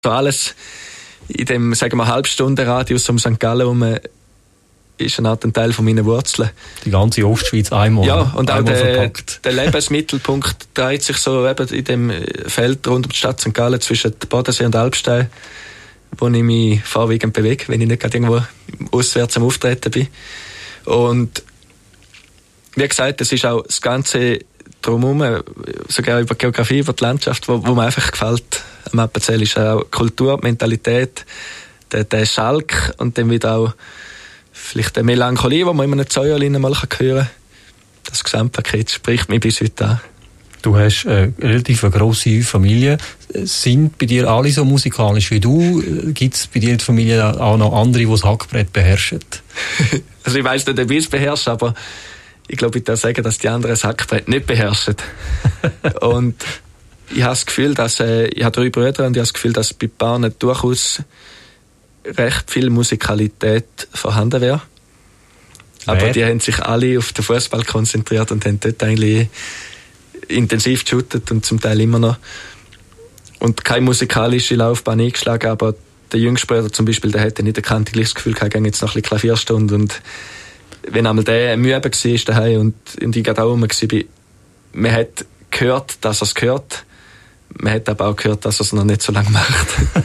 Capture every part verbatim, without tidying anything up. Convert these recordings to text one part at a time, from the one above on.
alles in dem, sagen wir, Halbstundenradius um Sankt Gallen herum ist eine Art ein Teil von meinen Wurzeln. Die ganze Ostschweiz einmal. Ja, und auch der, verpackt. der Lebensmittelpunkt dreht sich so eben in dem Feld rund um die Stadt Sankt Gallen zwischen Bodensee und Alpstein, wo ich mich vorwiegend bewege, wenn ich nicht gerade irgendwo auswärts am Auftreten bin. Und wie gesagt, es ist auch das Ganze drumherum, sogar über Geografie, über die Landschaft, wo, wo mir einfach gefällt am Appenzell, ist auch Kultur, die Mentalität, der, der Schalk und dann wieder auch vielleicht eine Melancholie, die man in einem Zäuerlein mal hören kann. Das Gesamtpaket spricht mich bis heute an. Du hast eine relativ grosse Familie. Sind bei dir alle so musikalisch wie du? Gibt es bei dir in der Familie auch noch andere, die das Hackbrett beherrschen? Also ich weiss nicht, ob ich es beherrsche, aber ich glaube, ich darf sagen, dass die anderen das Hackbrett nicht beherrschen. Und ich habe das Gefühl, dass äh, ich habe drei Brüder und ich habe das Gefühl, dass bei Bahnen durchaus recht viel Musikalität vorhanden wäre. Aber die haben sich alle auf den Fußball konzentriert und haben dort eigentlich intensiv geshootet und zum Teil immer noch. Und keine musikalische Laufbahn eingeschlagen, aber der jüngste Bruder zum Beispiel, der hätte nicht erkannt, ich das Gefühl, ich gehe jetzt noch ein bisschen Klavierstunde. Und wenn einmal der müde war daheim und, und ich gerade auch rum war, man hat gehört, dass er es gehört. Man hat aber auch gehört, dass er es noch nicht so lange macht.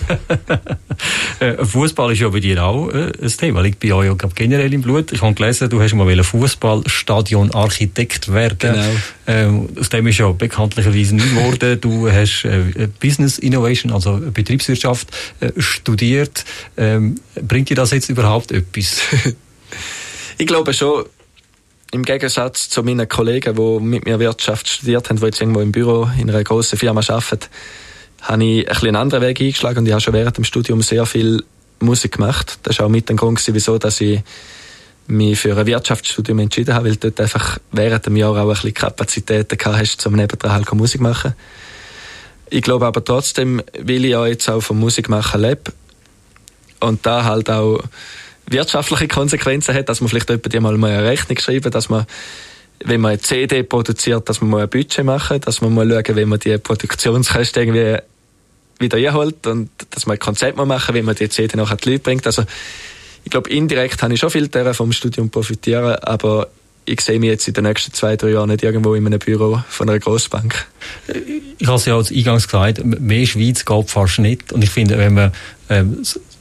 Fußball ist ja bei dir auch äh, ein Thema. Liegt bei euch auch generell im Blut. Ich habe gelesen, du hast mal Fußballstadion-Architekt werden. Genau. Ähm, aus dem ist ja bekanntlicherweise nicht geworden. Du hast äh, Business Innovation, also Betriebswirtschaft, äh, studiert. Ähm, bringt dir das jetzt überhaupt etwas? Ich glaube schon. Im Gegensatz zu meinen Kollegen, die mit mir Wirtschaft studiert haben, die jetzt irgendwo im Büro in einer grossen Firma arbeiten, habe ich ein bisschen einen anderen Weg eingeschlagen und ich habe schon während dem Studium sehr viel Musik gemacht. Das war auch mit dem Grund, wieso dass ich mich für ein Wirtschaftsstudium entschieden habe, weil du dort einfach während dem Jahr auch ein bisschen Kapazitäten gehabt hast, um nebendran halt Musik zu machen. Ich glaube aber trotzdem, weil ich ja jetzt auch vom Musikmachen lebe und da halt auch wirtschaftliche Konsequenzen hat, dass man vielleicht jemand mal eine Rechnung schreiben, dass man, wenn man eine C D produziert, dass man mal ein Budget machen, dass man mal schauen, wenn man die Produktionskosten irgendwie wieder einholt und dass man ein Konzept mal machen, wenn man die C D nachher an die Leute bringt. Also ich glaube, indirekt habe ich schon viel vom Studium profitieren, aber ich sehe mich jetzt in den nächsten zwei, drei Jahren nicht irgendwo in einem Büro von einer Grossbank. Ich habe es ja als eingangs gesagt, mehr Schweiz geht fast nicht. Und ich finde, wenn man ähm,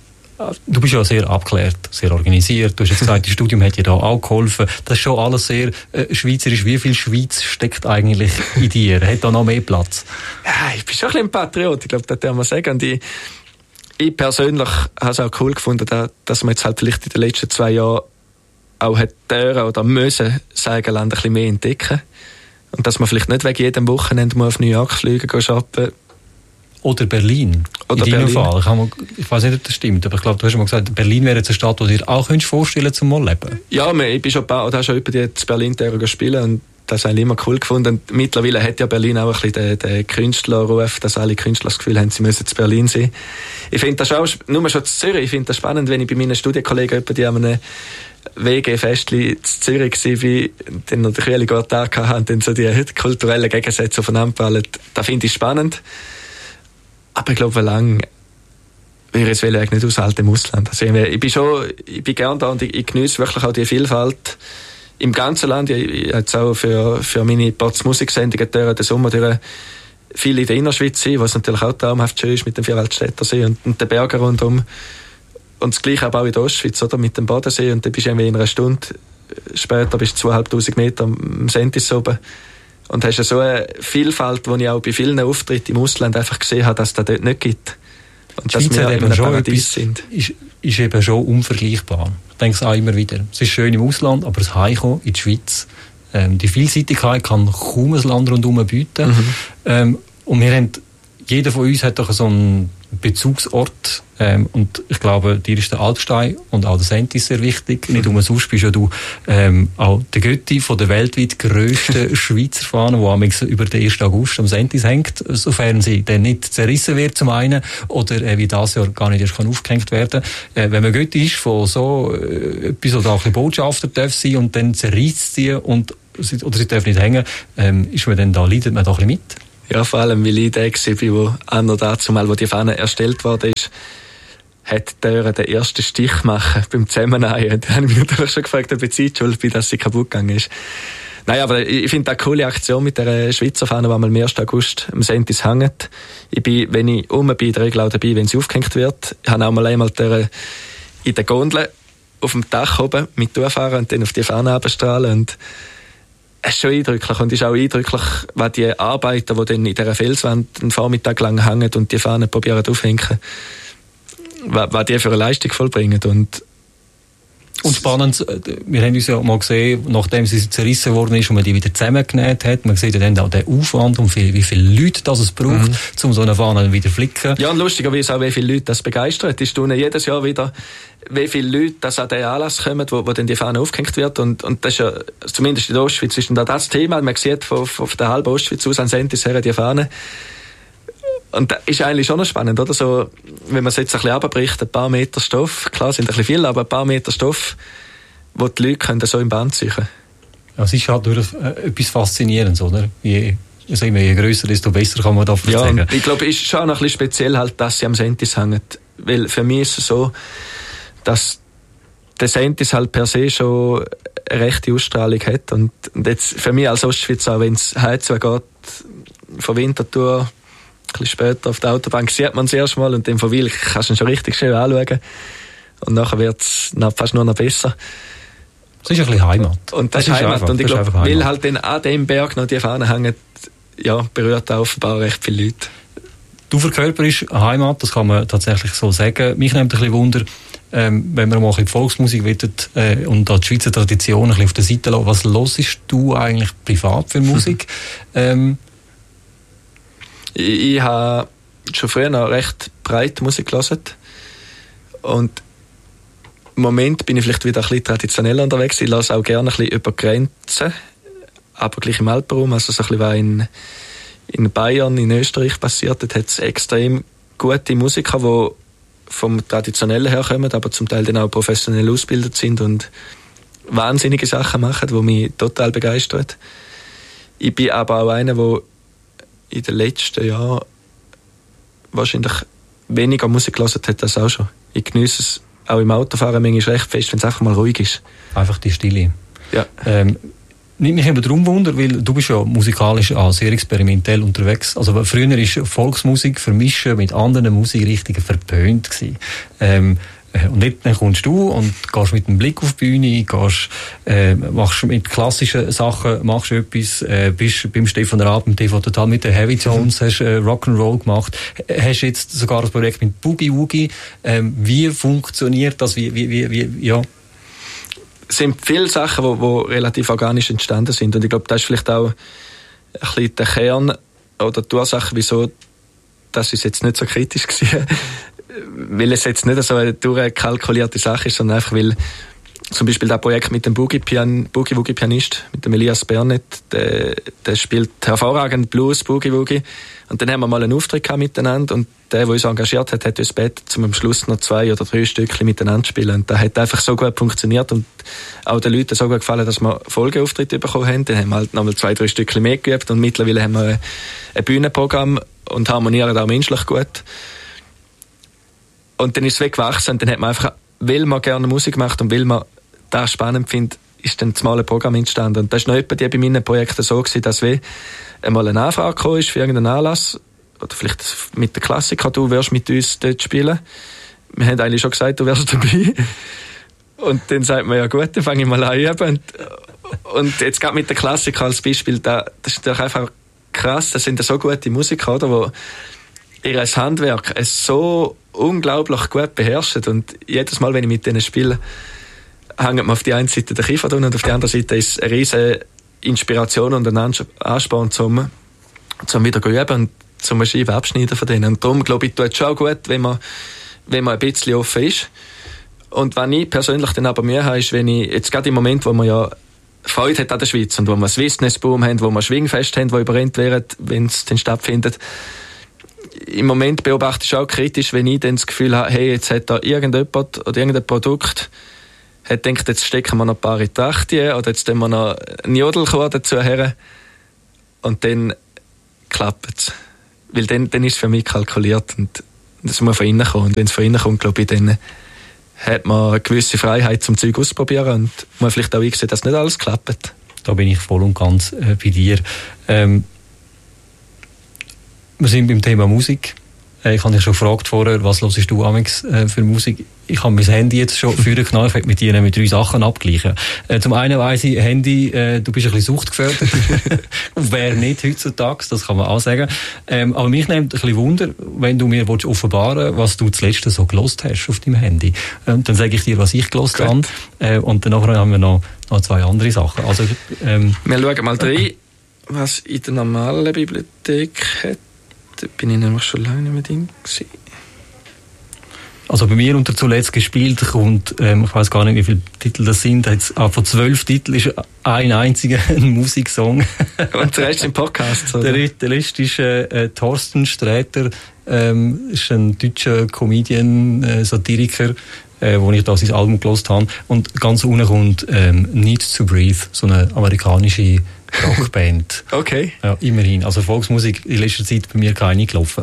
du bist ja sehr abgeklärt, sehr organisiert. Du hast jetzt gesagt, das Studium hat dir da auch geholfen. Das ist schon alles sehr äh, schweizerisch. Wie viel Schweiz steckt eigentlich in dir? Hat da noch mehr Platz? Ja, ich bin schon ein bisschen ein Patriot. Ich glaube, das darf man sagen. Und ich, ich persönlich habe es auch cool gefunden, dass man jetzt halt vielleicht in den letzten zwei Jahren auch hat dürfen oder müssen sagen, ein bisschen mehr entdecken. Und dass man vielleicht nicht wegen jedem Wochenende mal auf New York fliegen, gehen shoppen. Oder Berlin. Oder in deinem Berlin. Fall. Ich, mal, ich weiß nicht, ob das stimmt, aber ich glaube, du hast mal gesagt, Berlin wäre jetzt eine Stadt, die du dir auch vorstellen könntest, zum mal leben. Ja, ich bin schon ein paar, oder schon über die in Berlin spielen und das habe ich immer cool gefunden. Und mittlerweile hat ja Berlin auch ein bisschen den, den Künstlerruf, dass alle Künstler das Gefühl haben, sie müssen zu Berlin sein. Ich finde das auch, nur schon zu Zürich, ich finde das spannend, wenn ich bei meinen Studienkollegen über die an einem W G-Festli zu Zürich war, dann noch den kühlen guten Tag hatten und dann so die kulturellen Gegensätze aufeinander fallen. Das finde ich spannend. Aber ich glaube, lang wäre es eigentlich nicht aushalten im Ausland. Also ich bin schon, ich bin gern da und ich, ich genieße wirklich auch die Vielfalt im ganzen Land. Ich, ich jetzt auch für, für meine Pots-Musiksendungen durch den Sommer durch viel in der Innerschweiz sein, was natürlich auch traumhaft schön ist mit dem Vierwaldstättersee und, und den Bergen rundum. Und das Gleiche aber auch in der Ostschweiz, oder? Mit dem Bodensee. Und dann bist du irgendwie in einer Stunde später bist du zweitausendfünfhundert Meter am Sentis oben. Und hast ja so eine Vielfalt, die ich auch bei vielen Auftritten im Ausland einfach gesehen habe, dass es das dort nicht gibt. Und dass wir in einem Paradies sind. Ist, ist eben schon unvergleichbar. Ich denke es auch immer wieder. Es ist schön im Ausland, aber das Heimkommen in die Schweiz, ähm, die Vielseitigkeit kann kaum ein Land rundherum bieten. Mhm. Ähm, und wir haben, jeder von uns hat doch so einen Bezugsort. Ähm, und ich glaube, dir ist der Alpstein und auch der Sentis sehr wichtig. Mhm. Nicht umsonst bist ja du ähm, auch der Götti von der weltweit grössten Schweizer Fahne, die am über den ersten August am Sentis hängt, sofern sie dann nicht zerrissen wird zum einen oder äh, wie das Jahr gar nicht erst kann aufgehängt werden. Äh, wenn man Götti ist von so äh, etwas oder auch ein bisschen Botschafter darf sein und dann zerreißt sie und, oder sie darf nicht hängen, ähm, ist man dann da, leidet man da ein bisschen mit? Ja, vor allem, weil ich der war, wo an oder dazu mal, wo die Fahne erstellt worden ist, hat der den ersten Stich machen beim Zusammenhängen. Und dann habe ich mich natürlich schon gefragt, ob ich Zeit schuld bin, dass sie kaputt gegangen ist. Nein, aber ich finde das eine coole Aktion mit der Schweizer Fahne, die am ersten August am Sentis hängt. Ich bin, wenn ich um bin, in der Regel auch dabei, wenn sie aufgehängt wird. Ich habe auch mal einmal der, in der Gondel auf dem Dach oben mit durchfahren und dann auf die Fahne abstrahlen. Und es ist schon eindrücklich. Und es ist auch eindrücklich, was die Arbeiter, die dann in dieser Felswand einen Vormittag lang hängen und die Fahne probieren aufhängen, was die für eine Leistung vollbringen. Und, und spannend, wir haben uns ja mal gesehen, nachdem sie zerrissen worden ist und man die wieder zusammengenäht hat, man sieht ja dann auch den Aufwand und wie, wie viele Leute das es braucht, mhm. um so eine Fahne wieder zu flicken. Ja, und lustigerweise auch, wie viele Leute das begeistert. Es tun jedes Jahr wieder, wie viele Leute das an den Anlass kommen, wo, wo dann die Fahne aufgehängt wird. Und, und das ist ja, zumindest in der Ostschweiz, ist dann das Thema. Man sieht von, von der halben Ostschweiz aus an Sentis her die Fahne. Und das ist eigentlich schon noch spannend, oder? So, wenn man es jetzt ein bisschen runterbricht, ein paar Meter Stoff, klar sind ein bisschen viel, aber ein paar Meter Stoff, wo die Leute können so im Band sichern. Ja, es ist halt durch äh, etwas Faszinierendes, oder? Je, je, je grösser, desto besser kann man da ja, sagen. Ich glaube, es ist schon noch ein bisschen speziell, halt, dass sie am Sentis hängen. Weil für mich ist es so, dass der Sentis halt per se schon eine rechte Ausstrahlung hat. Und, und jetzt für mich als Ostschweizer, wenn es heimzu geht, von Winterthur, ein bisschen später auf der Autobahn sieht man es erst mal und dann von Wil kannst du ihn schon richtig schön anschauen. Und nachher wird es fast nur noch besser. Das ist ein bisschen Heimat. Und das, das ist Heimat. Einfach, und ich glaube, weil halt dann an dem Berg noch die Fahne hängen, ja, berührt auch offenbar recht viele Leute. Du verkörperst Heimat, das kann man tatsächlich so sagen. Mich nimmt ein bisschen Wunder, ähm, wenn wir mal ein bisschen Volksmusik wollen, äh, und da die Schweizer Tradition ein bisschen auf der Seite lassen, was hörst du eigentlich privat für Musik? ähm, Ich, ich habe schon früher noch recht breit Musik gehört. Und im Moment bin ich vielleicht wieder ein bisschen traditionell unterwegs. Ich lasse auch gerne ein bisschen über Grenzen, aber gleich im Alpenraum. Also so ein bisschen, was in, in Bayern, in Österreich passiert hat, hat es extrem gute Musiker, die vom Traditionellen her kommen, aber zum Teil dann auch professionell ausgebildet sind und wahnsinnige Sachen machen, die mich total begeistern. Ich bin aber auch einer, der in den letzten Jahren wahrscheinlich weniger Musik gehört hat als auch schon. Ich genieße es auch im Autofahren manchmal recht fest, wenn es einfach mal ruhig ist. Einfach die Stille. Ja. Ähm, nimmt mich immer darum Wunder, weil du bist ja musikalisch auch sehr experimentell unterwegs. Also früher war Volksmusik vermischen mit anderen Musikrichtungen verpönt gewesen. Ähm, Und nicht, dann kommst du und gehst mit dem Blick auf die Bühne, gehst, äh, machst mit klassischen Sachen, machst etwas, äh, bist beim Stefan Raab, beim T V Total mit den Heavy Jones, mhm. hast äh, Rock'n'Roll gemacht, hast jetzt sogar ein Projekt mit Boogie Woogie. Ähm, wie funktioniert das? Wie, wie, wie, wie, ja? Es sind viele Sachen, die, die relativ organisch entstanden sind. Und ich glaube, das ist vielleicht auch ein bisschen der Kern oder die Ursache, wieso das ist jetzt nicht so kritisch war. Weil es jetzt nicht so eine durchkalkulierte Sache ist, sondern einfach, weil zum Beispiel das Projekt mit dem Boogie-Woogie-Pianist, mit dem Elias Bernet, der, der spielt hervorragend Blues, Boogie-Woogie. Und dann haben wir mal einen Auftritt gehabt miteinander und der, der uns engagiert hat, hat uns gebeten, zum am Schluss noch zwei oder drei Stückchen miteinander zu spielen. Und das hat einfach so gut funktioniert und auch den Leuten so gut gefallen, dass wir Folgeauftritte bekommen haben. Dann haben wir halt noch mal zwei, drei Stückchen mehr geübt und mittlerweile haben wir ein Bühnenprogramm und harmonieren auch menschlich gut. Und dann ist es weggewachsen und dann hat man einfach, weil man gerne Musik macht und weil man das spannend findet, ist dann das mal ein Programm entstanden. Und das ist noch etwa bei meinen Projekten so gewesen, dass wie einmal eine Anfrage gekommen ist für irgendeinen Anlass, oder vielleicht mit der Klassiker, du wirst mit uns dort spielen. Wir haben eigentlich schon gesagt, du wärst dabei. Und dann sagt man, ja gut, dann fange ich mal an üben. Und, und jetzt gerade mit der Klassiker als Beispiel, das ist natürlich einfach krass, das sind so gute Musiker, oder, wo ihr Handwerk es so unglaublich gut beherrscht und jedes Mal, wenn ich mit denen spiele, hängt man auf die eine Seite der Kiefer und auf die andere Seite ist eine riesige Inspiration und ein Ansporn zum, zum wieder üben und zum Scheiben abschneiden von denen. Und darum, glaube ich, tut es schon gut, wenn man, wenn man ein bisschen offen ist. Und was ich persönlich dann aber mehr habe, ist, wenn ich, jetzt gerade im Moment, wo man ja Freude hat an der Schweiz und wo wir Swissness-Boom haben, wo wir Schwingfest haben, die überrennt werden, wenn es dann stattfindet, im Moment beobachte ich auch kritisch, wenn ich dann das Gefühl habe, hey, jetzt hat da irgendjemand oder irgendein Produkt hat denkt, jetzt stecken wir noch ein paar in die Tracht oder jetzt tun wir noch einen Jodelchor dazu her und dann klappt es. Weil dann, dann ist es für mich kalkuliert und das muss von innen kommen. Und wenn es von innen kommt, glaube ich, dann hat man eine gewisse Freiheit zum Zeug auszuprobieren und man vielleicht auch einsehen, dass nicht alles klappt. Da bin ich voll und ganz äh, bei dir. Ähm, wir sind beim Thema Musik. Ich habe dich schon gefragt vorher, was hörst du amigs äh, für Musik? Ich habe mein Handy jetzt schon vorher genommen. Ich werde mit dir nämlich drei Sachen abgleichen. Äh, zum einen weiss ich, Handy, äh, du bist ein bisschen suchtgefährdet. Und wer nicht heutzutage, das kann man auch sagen. Ähm, aber mich nimmt ein bisschen Wunder, wenn du mir willst offenbaren, was du zuletzt so gelost hast auf deinem Handy. Ähm, dann sage ich dir, was ich gelost habe. Äh, und danach haben wir noch, noch zwei andere Sachen. Also, ähm, wir schauen mal rein, was in der normalen Bibliothek hat. Da bin ich nämlich schon lange nicht mehr drin gewesen. Also bei mir unter zuletzt gespielt kommt, ähm, ich weiß gar nicht, wie viele Titel das sind, jetzt, ah, von zwölf Titeln ist ein einziger ein Musiksong. Und der Rest sind Podcasts, oder? Der, der Rest ist äh, Thorsten Sträter, ähm, ist ein deutscher Comedian, äh, Satiriker, äh, wo ich da sein Album gelost habe. Und ganz unten kommt ähm, Need to Breathe, so eine amerikanische Rockband. Okay. Ja, immerhin. Also Volksmusik in letzter Zeit bei mir keine gelaufen.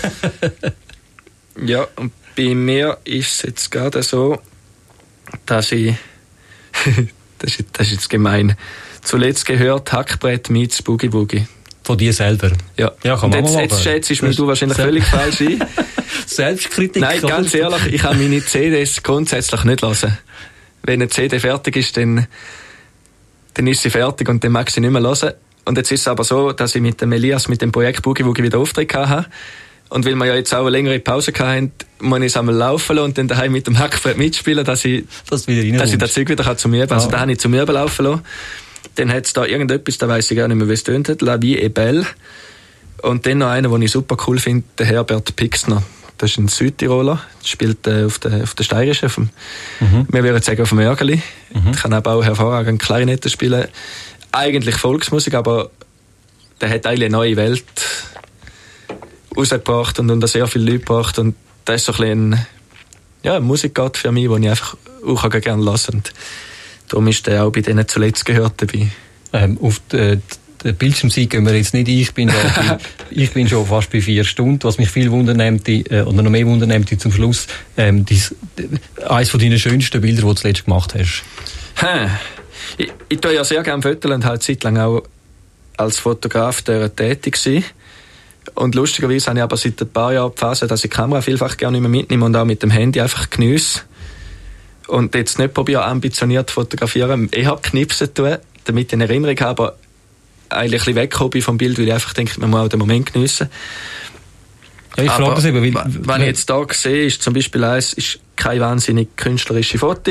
Ja, und bei mir ist es jetzt gerade so, dass ich, das, ist, das ist jetzt gemein, zuletzt gehört Hackbrett meets Boogie Woogie. Von dir selber? Ja. Ja, kann man jetzt, mal jetzt schätzt du mir du wahrscheinlich völlig falsch ein. Selbstkritik? Nein, ganz ehrlich, ich kann meine C Ds grundsätzlich nicht hören. Wenn eine C D fertig ist, dann, dann ist sie fertig und dann mag ich sie nicht mehr hören. Und jetzt ist es aber so, dass ich mit dem Elias, mit dem Projekt Boogie Woogie wieder Auftritt hatte. Und weil wir ja jetzt auch eine längere Pause hatten, muss ich es einmal laufen lassen und dann daheim mit dem Hackbrett mitspielen, dass ich, das wieder dass ich das Zeug wieder zum Üben. Also da habe ich zum Üben laufen lassen. Dann hat es da irgendetwas, da weiss ich gar nicht mehr, wie es tönt hat, La Vie est Belle. Und dann noch einer, den ich super cool finde, der Herbert Pixner. Das ist ein Südtiroler, spielt äh, auf der, auf der Steirischen, auf dem, mhm. wir würden sagen auf dem Örgeli. Mhm. Kann aber auch hervorragend Klarinette spielen. Eigentlich Volksmusik, aber der hat eigentlich eine neue Welt rausgebracht und unter sehr viele Leute gebracht. Und das ist so ein bisschen ja, ein Musikgott für mich, den ich einfach auch gerne lasse. Und darum ist der auch bei denen zuletzt gehört dabei. Ähm, auf die, die Bildschirmzeit gehen wir jetzt nicht ein. Ich bin, da bei, ich bin schon fast bei vier Stunden. Was mich viel wundernimmt, äh, oder noch mehr wundernimmt zum Schluss, ähm, dies, eines von deinen schönsten Bilder, die du zuletzt gemacht hast. Hm. Ich, ich tue ja sehr gerne Fotos und halt zeitlang auch als Fotograf der tätig gewesen. Und lustigerweise habe ich aber seit ein paar Jahren die Phase, dass ich die Kamera vielfach gerne nicht mehr mitnehme und auch mit dem Handy einfach geniesse. Und jetzt nicht probiere, ambitioniert zu fotografieren. Ich habe Knipsen tun, damit ich eine Erinnerung habe, aber eigentlich ein bisschen weggekommen bin vom Bild, weil ich einfach denke, man muss auch den Moment geniessen. Ja, ich frage das eben, weil, wenn ich jetzt hier sehe, ist zum Beispiel eins, ist kein wahnsinnig künstlerische Foto.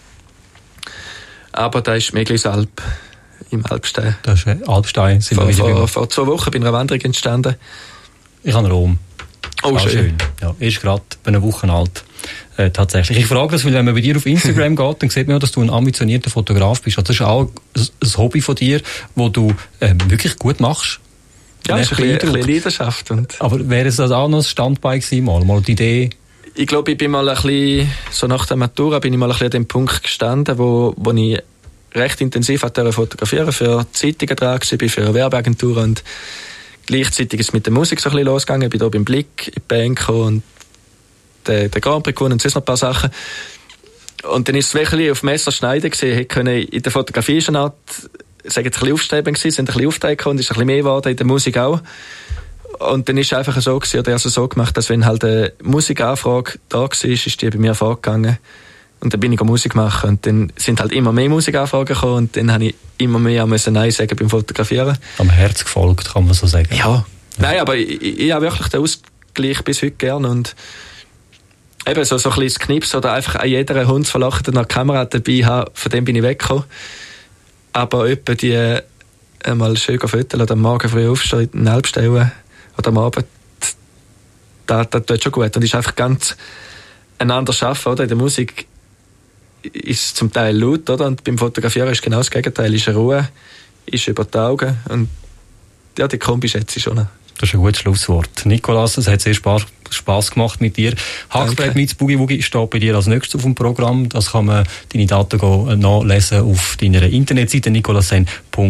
Aber da ist Meglisalp im Alpstein. Das ist Alpstein. Sind vor, wir wieder vor, vor zwei Wochen bei einer Wanderung entstanden. Ich habe Rom. Oh, schön. schön. Ja, ist gerade eine Woche alt. Äh, tatsächlich. Ich frage das, weil wenn man bei dir auf Instagram geht, dann sieht man ja, dass du ein ambitionierter Fotograf bist. Also das ist auch ein Hobby von dir, das du äh, wirklich gut machst. Ja, das ist ein bisschen, ein bisschen Leidenschaft. Und aber wäre es das auch noch ein Standbein gewesen, mal, mal die Idee? Ich glaube, ich bin mal ein bisschen, so nach der Matura, bin ich mal ein bisschen an dem Punkt gestanden, wo, wo ich recht intensiv fotografieren für Zeitungen dran war, für Werbeagenturen und gleichzeitig ist es mit der Musik so ein bisschen losgegangen. Ich bin hier beim Blick in die Band gekommen und den, den Grand Prix gewonnen und sonst noch ein paar Sachen. Und dann ist es wirklich auf Messer schneiden gewesen. Ich konnte in der Fotografie schon eine Art, ich sage jetzt ein bisschen aufsteigen gewesen, sind ein bisschen Aufträge gekommen und ist ein bisschen mehr geworden, in der Musik auch. Und dann ist es einfach so gewesen, oder also so gemacht, dass wenn halt eine Musikanfrage da war, ist die bei mir vorgegangen. Und dann bin ich Musik machen und dann sind halt immer mehr Musikanfragen gekommen und dann habe ich immer mehr auch müssen Nein sagen beim Fotografieren. Am Herz gefolgt, kann man so sagen. Ja. ja. Nein, aber ich, ich, ich habe wirklich den Ausgleich bis heute gern und eben so, so ein kleines Knips oder einfach an jeder hundsverlachten Kamera dabei haben, von dem bin ich weggekommen. Aber etwa die einmal schön fotografieren oder am Morgen früh aufstehen, in den Alpstein oder am Abend, das, das tut schon gut und ist einfach ganz ein anderes Arbeiten, oder? In der Musik ist zum Teil laut, oder? Und beim Fotografieren ist genau das Gegenteil. Ist eine Ruhe, ist über die Augen. Und ja, die Kombi schätze ich schon. Das ist ein gutes Schlusswort. Nikolas, es hat sehr Spass gemacht mit dir. Hackbrett mit Boogie Woogie steht bei dir als nächstes auf dem Programm. Das kann man deine Daten nachlesen auf deiner Internetseite nikolasen punkt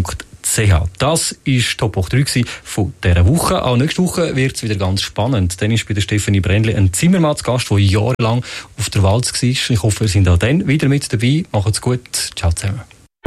c h. Das war Top hoch drei von dieser Woche. Auch nächste Woche wird es wieder ganz spannend. Dann ist bei der Stefanie Brändli ein Zimmermann zu Gast, der jahrelang auf der Walz war. Ich hoffe, wir sind auch dann wieder mit dabei. Macht's gut. Ciao zusammen.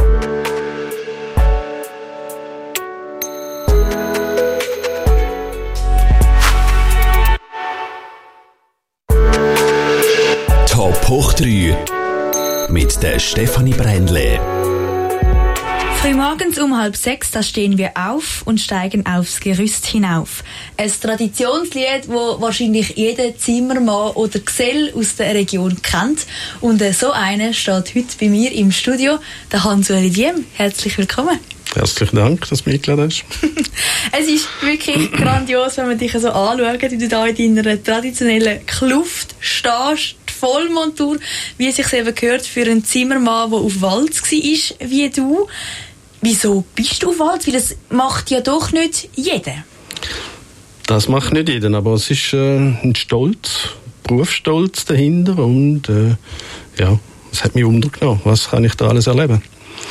Top hoch drei mit der Stefanie Brändli. Frühmorgens um halb sechs, da stehen wir auf und steigen aufs Gerüst hinauf. Ein Traditionslied, das wahrscheinlich jeder Zimmermann oder Gesell aus der Region kennt. Und so einer steht heute bei mir im Studio, der Hans-Uli Diem. Herzlich willkommen. Herzlichen Dank, dass du mich eingeladen hast. Es ist wirklich grandios, wenn man dich so anschaut, wie du da in deiner traditionellen Kluft stehst, die Vollmontur, wie es sich eben gehört für einen Zimmermann, der auf Walz war, wie du. Wieso bist du auf Walz? Weil das macht ja doch nicht jeder. Das macht nicht jeder, aber es ist äh, ein Stolz, Berufsstolz dahinter und äh, ja, es hat mich untergenommen. Was kann ich da alles erleben?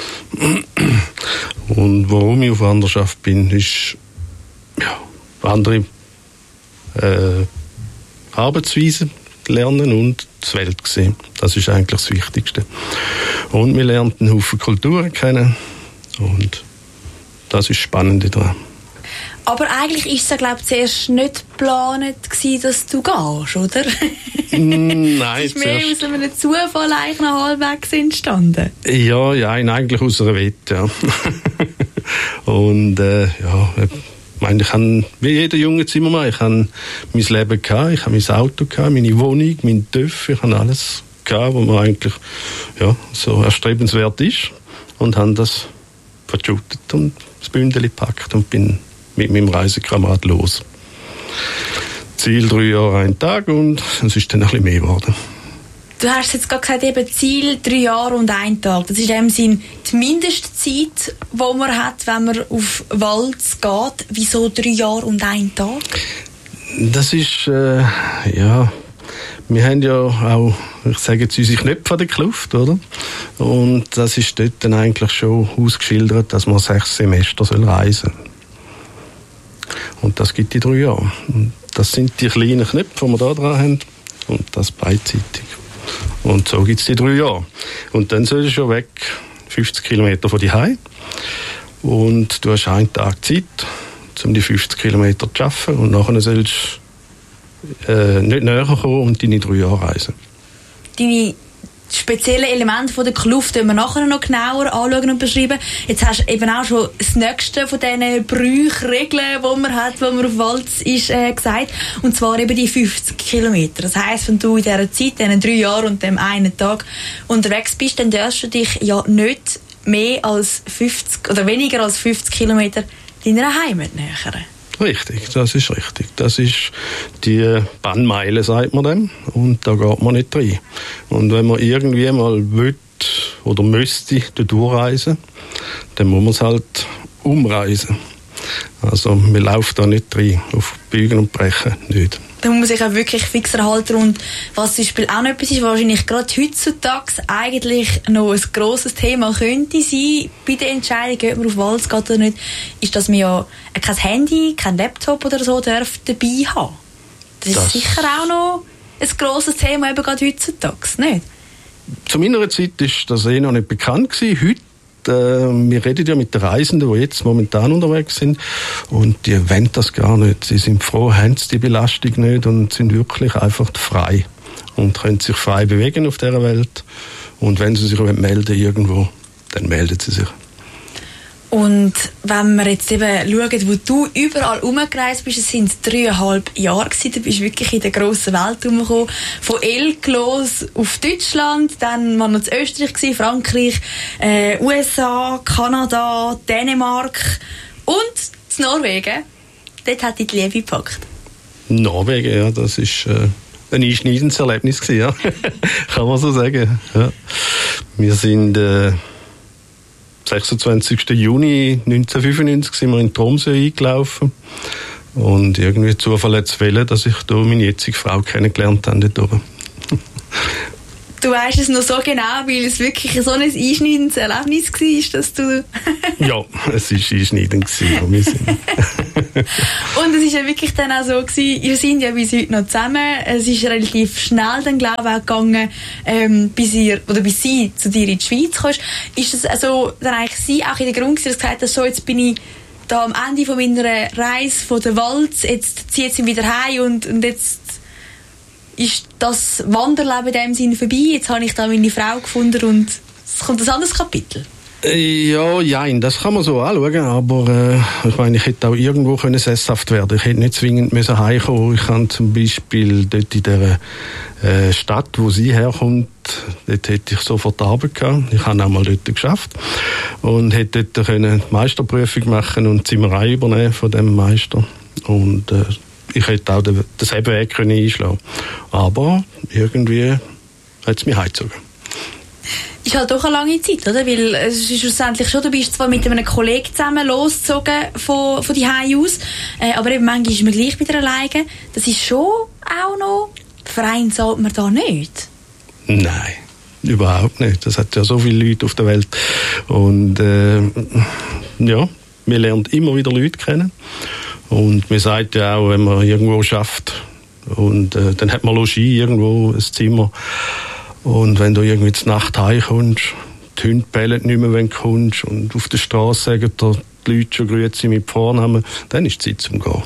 Und warum ich auf Wanderschaft bin, ist ja, andere äh, Arbeitsweisen lernen und die Welt sehen. Das ist eigentlich das Wichtigste. Und wir lernen einen Haufen Kulturen kennen. Und das ist spannend daran. Aber eigentlich war es ja, glaube ich, zuerst nicht geplant, dass du gehst, oder? Nein, es ist mehr aus einem Zufall eigentlich noch halbwegs entstanden. Ja, ja, eigentlich aus einer Wette, ja. Und äh, ja, ich meine, ich habe, wie jeder junge Zimmermann, ich habe mein Leben gehabt, ich habe mein Auto gehabt, meine Wohnung, mein Töff, ich habe alles gehabt, was mir eigentlich ja, so erstrebenswert ist. Und habe das verschüttet und das Bündel gepackt und bin mit meinem Reisekamerad los. Ziel drei Jahre, ein Tag und es ist dann ein bisschen mehr geworden. Du hast jetzt gerade gesagt, eben Ziel drei Jahre und ein Tag. Das ist in dem Sinn die Mindestzeit, die man hat, wenn man auf Walz geht. Wieso drei Jahre und ein Tag? Das ist, äh, ja... Wir haben ja auch, ich sage jetzt, unsere Knöpfe an der Kluft, oder? Und das ist dort dann eigentlich schon ausgeschildert, dass man sechs Semester soll reisen soll. Und das gibt die drei Jahre. Und das sind die kleinen Knöpfe, die wir da dran haben. Und das beidseitig. Und so gibt es die drei Jahre. Und dann sollst du schon weg, fünfzig Kilometer von daheim. Und du hast einen Tag Zeit, um die fünfzig Kilometer zu schaffen. Und nachher sollst du Äh, nicht näher kommen und deine drei Jahre reisen. Deine speziellen Elemente von der Kluft wollen wir nachher noch genauer anschauen und beschreiben. Jetzt hast du eben auch schon das nächste von diesen Brüchen, Regeln, die man hat, wenn man auf Walz ist, äh, gesagt. Und zwar eben die fünfzig Kilometer. Das heisst, wenn du in dieser Zeit, diesen drei Jahren und dem einen Tag unterwegs bist, dann darfst du dich ja nicht mehr als fünfzig oder weniger als fünfzig Kilometer deiner Heimat nähern. Richtig, das ist richtig. Das ist die Bannmeile, sagt man dem. Und da geht man nicht rein. Und wenn man irgendwie mal will oder müsste durchreisen, dann muss man es halt umreisen. Also man läuft da nicht rein, auf Biegen und Brechen nicht. Da muss man sich auch wirklich fixer halten. Und was zum Beispiel auch noch etwas ist, wahrscheinlich gerade heutzutage eigentlich noch ein grosses Thema könnte sein, bei der Entscheidung, ob man auf Walz geht oder nicht, ist, dass man ja kein Handy, kein Laptop oder so darf dabei haben. Das, das ist sicher auch noch ein grosses Thema, eben gerade heutzutage, nicht? Zu meiner Zeit war das eh noch nicht bekannt gewesen. Heute wir reden ja mit den Reisenden, die jetzt momentan unterwegs sind, und die wollen das gar nicht. Sie sind froh, haben sie die Belastung nicht und sind wirklich einfach frei und können sich frei bewegen auf dieser Welt. Und wenn sie sich melden irgendwo, dann melden sie sich. Und wenn wir jetzt eben schauen, wo du überall rumgereist bist, es sind dreieinhalb Jahre gewesen, du bist wirklich in der grossen Welt rumgekommen, von Elk los auf Deutschland, dann waren wir noch in Österreich gewesen, Frankreich, äh, U S A, Kanada, Dänemark und in Norwegen. Dort hat dich die Liebe gepackt. Norwegen, ja, das ist äh, ein einschneidendes Erlebnis gewesen, ja. Kann man so sagen. Ja. Wir sind äh, sechsundzwanzigsten Juni neunzehnhundertfünfundneunzig sind wir in Tromsø eingelaufen. Und irgendwie Zufall hat es wollen, dass ich da meine jetzige Frau kennengelernt habe. Dort oben. Du weißt es noch so genau, weil es wirklich so ein einschneidendes Erlebnis war, dass du... Ja, es war einschneidend gewesen, wir sind. Und es war ja wirklich dann auch so gewesen, ihr seid ja bis heute noch zusammen. Es ist relativ schnell dann, glaube ich, auch gegangen, ähm, bis ihr, oder bis sie zu dir in die Schweiz kam. Ist das also dann eigentlich sie auch in der Grund gewesen, dass gesagt hast, so, jetzt bin ich da am Ende von meiner Reise von der Walz, jetzt zieht sie wieder heim und, und jetzt ist das Wanderleben in dem Sinne vorbei, jetzt habe ich da meine Frau gefunden und es kommt ein anderes Kapitel. Ja, nein, das kann man so anschauen, aber äh, ich meine, ich hätte auch irgendwo können sesshaft werden. Ich hätte nicht zwingend müssen heimkommen. Ich kann zum Beispiel dort in der äh, Stadt, wo sie herkommt, dort hätte ich sofort Arbeit gehabt. Ich habe auch mal dort geschafft und hätte dort können die Meisterprüfung machen und die Zimmerei übernehmen von dem Meister. Und äh, ich hätte auch den, den Weg können einschlagen. Aber irgendwie hat es mich heimgezogen. Ist halt doch eine lange Zeit, oder? Weil es ist schlussendlich schon, du bist zwar mit einem Kollegen zusammen losgezogen von, von die Hause aus, äh, aber eben manchmal ist man gleich wieder alleine. Das ist schon auch noch, Verein zahlt man da nicht? Nein, überhaupt nicht. Es hat ja so viele Leute auf der Welt. Und äh, ja, man lernt immer wieder Leute kennen. Und man sagt ja auch, wenn man irgendwo schafft, und äh, dann hat man Logis irgendwo, ein Zimmer. Und wenn du irgendwie zur Nacht heimkommst, die Hunde bellen nicht mehr, wenn du kommst, und auf der Straße sagen dir die Leute schon Grüezi mit Vornamen, dann ist die Zeit zum Gehen.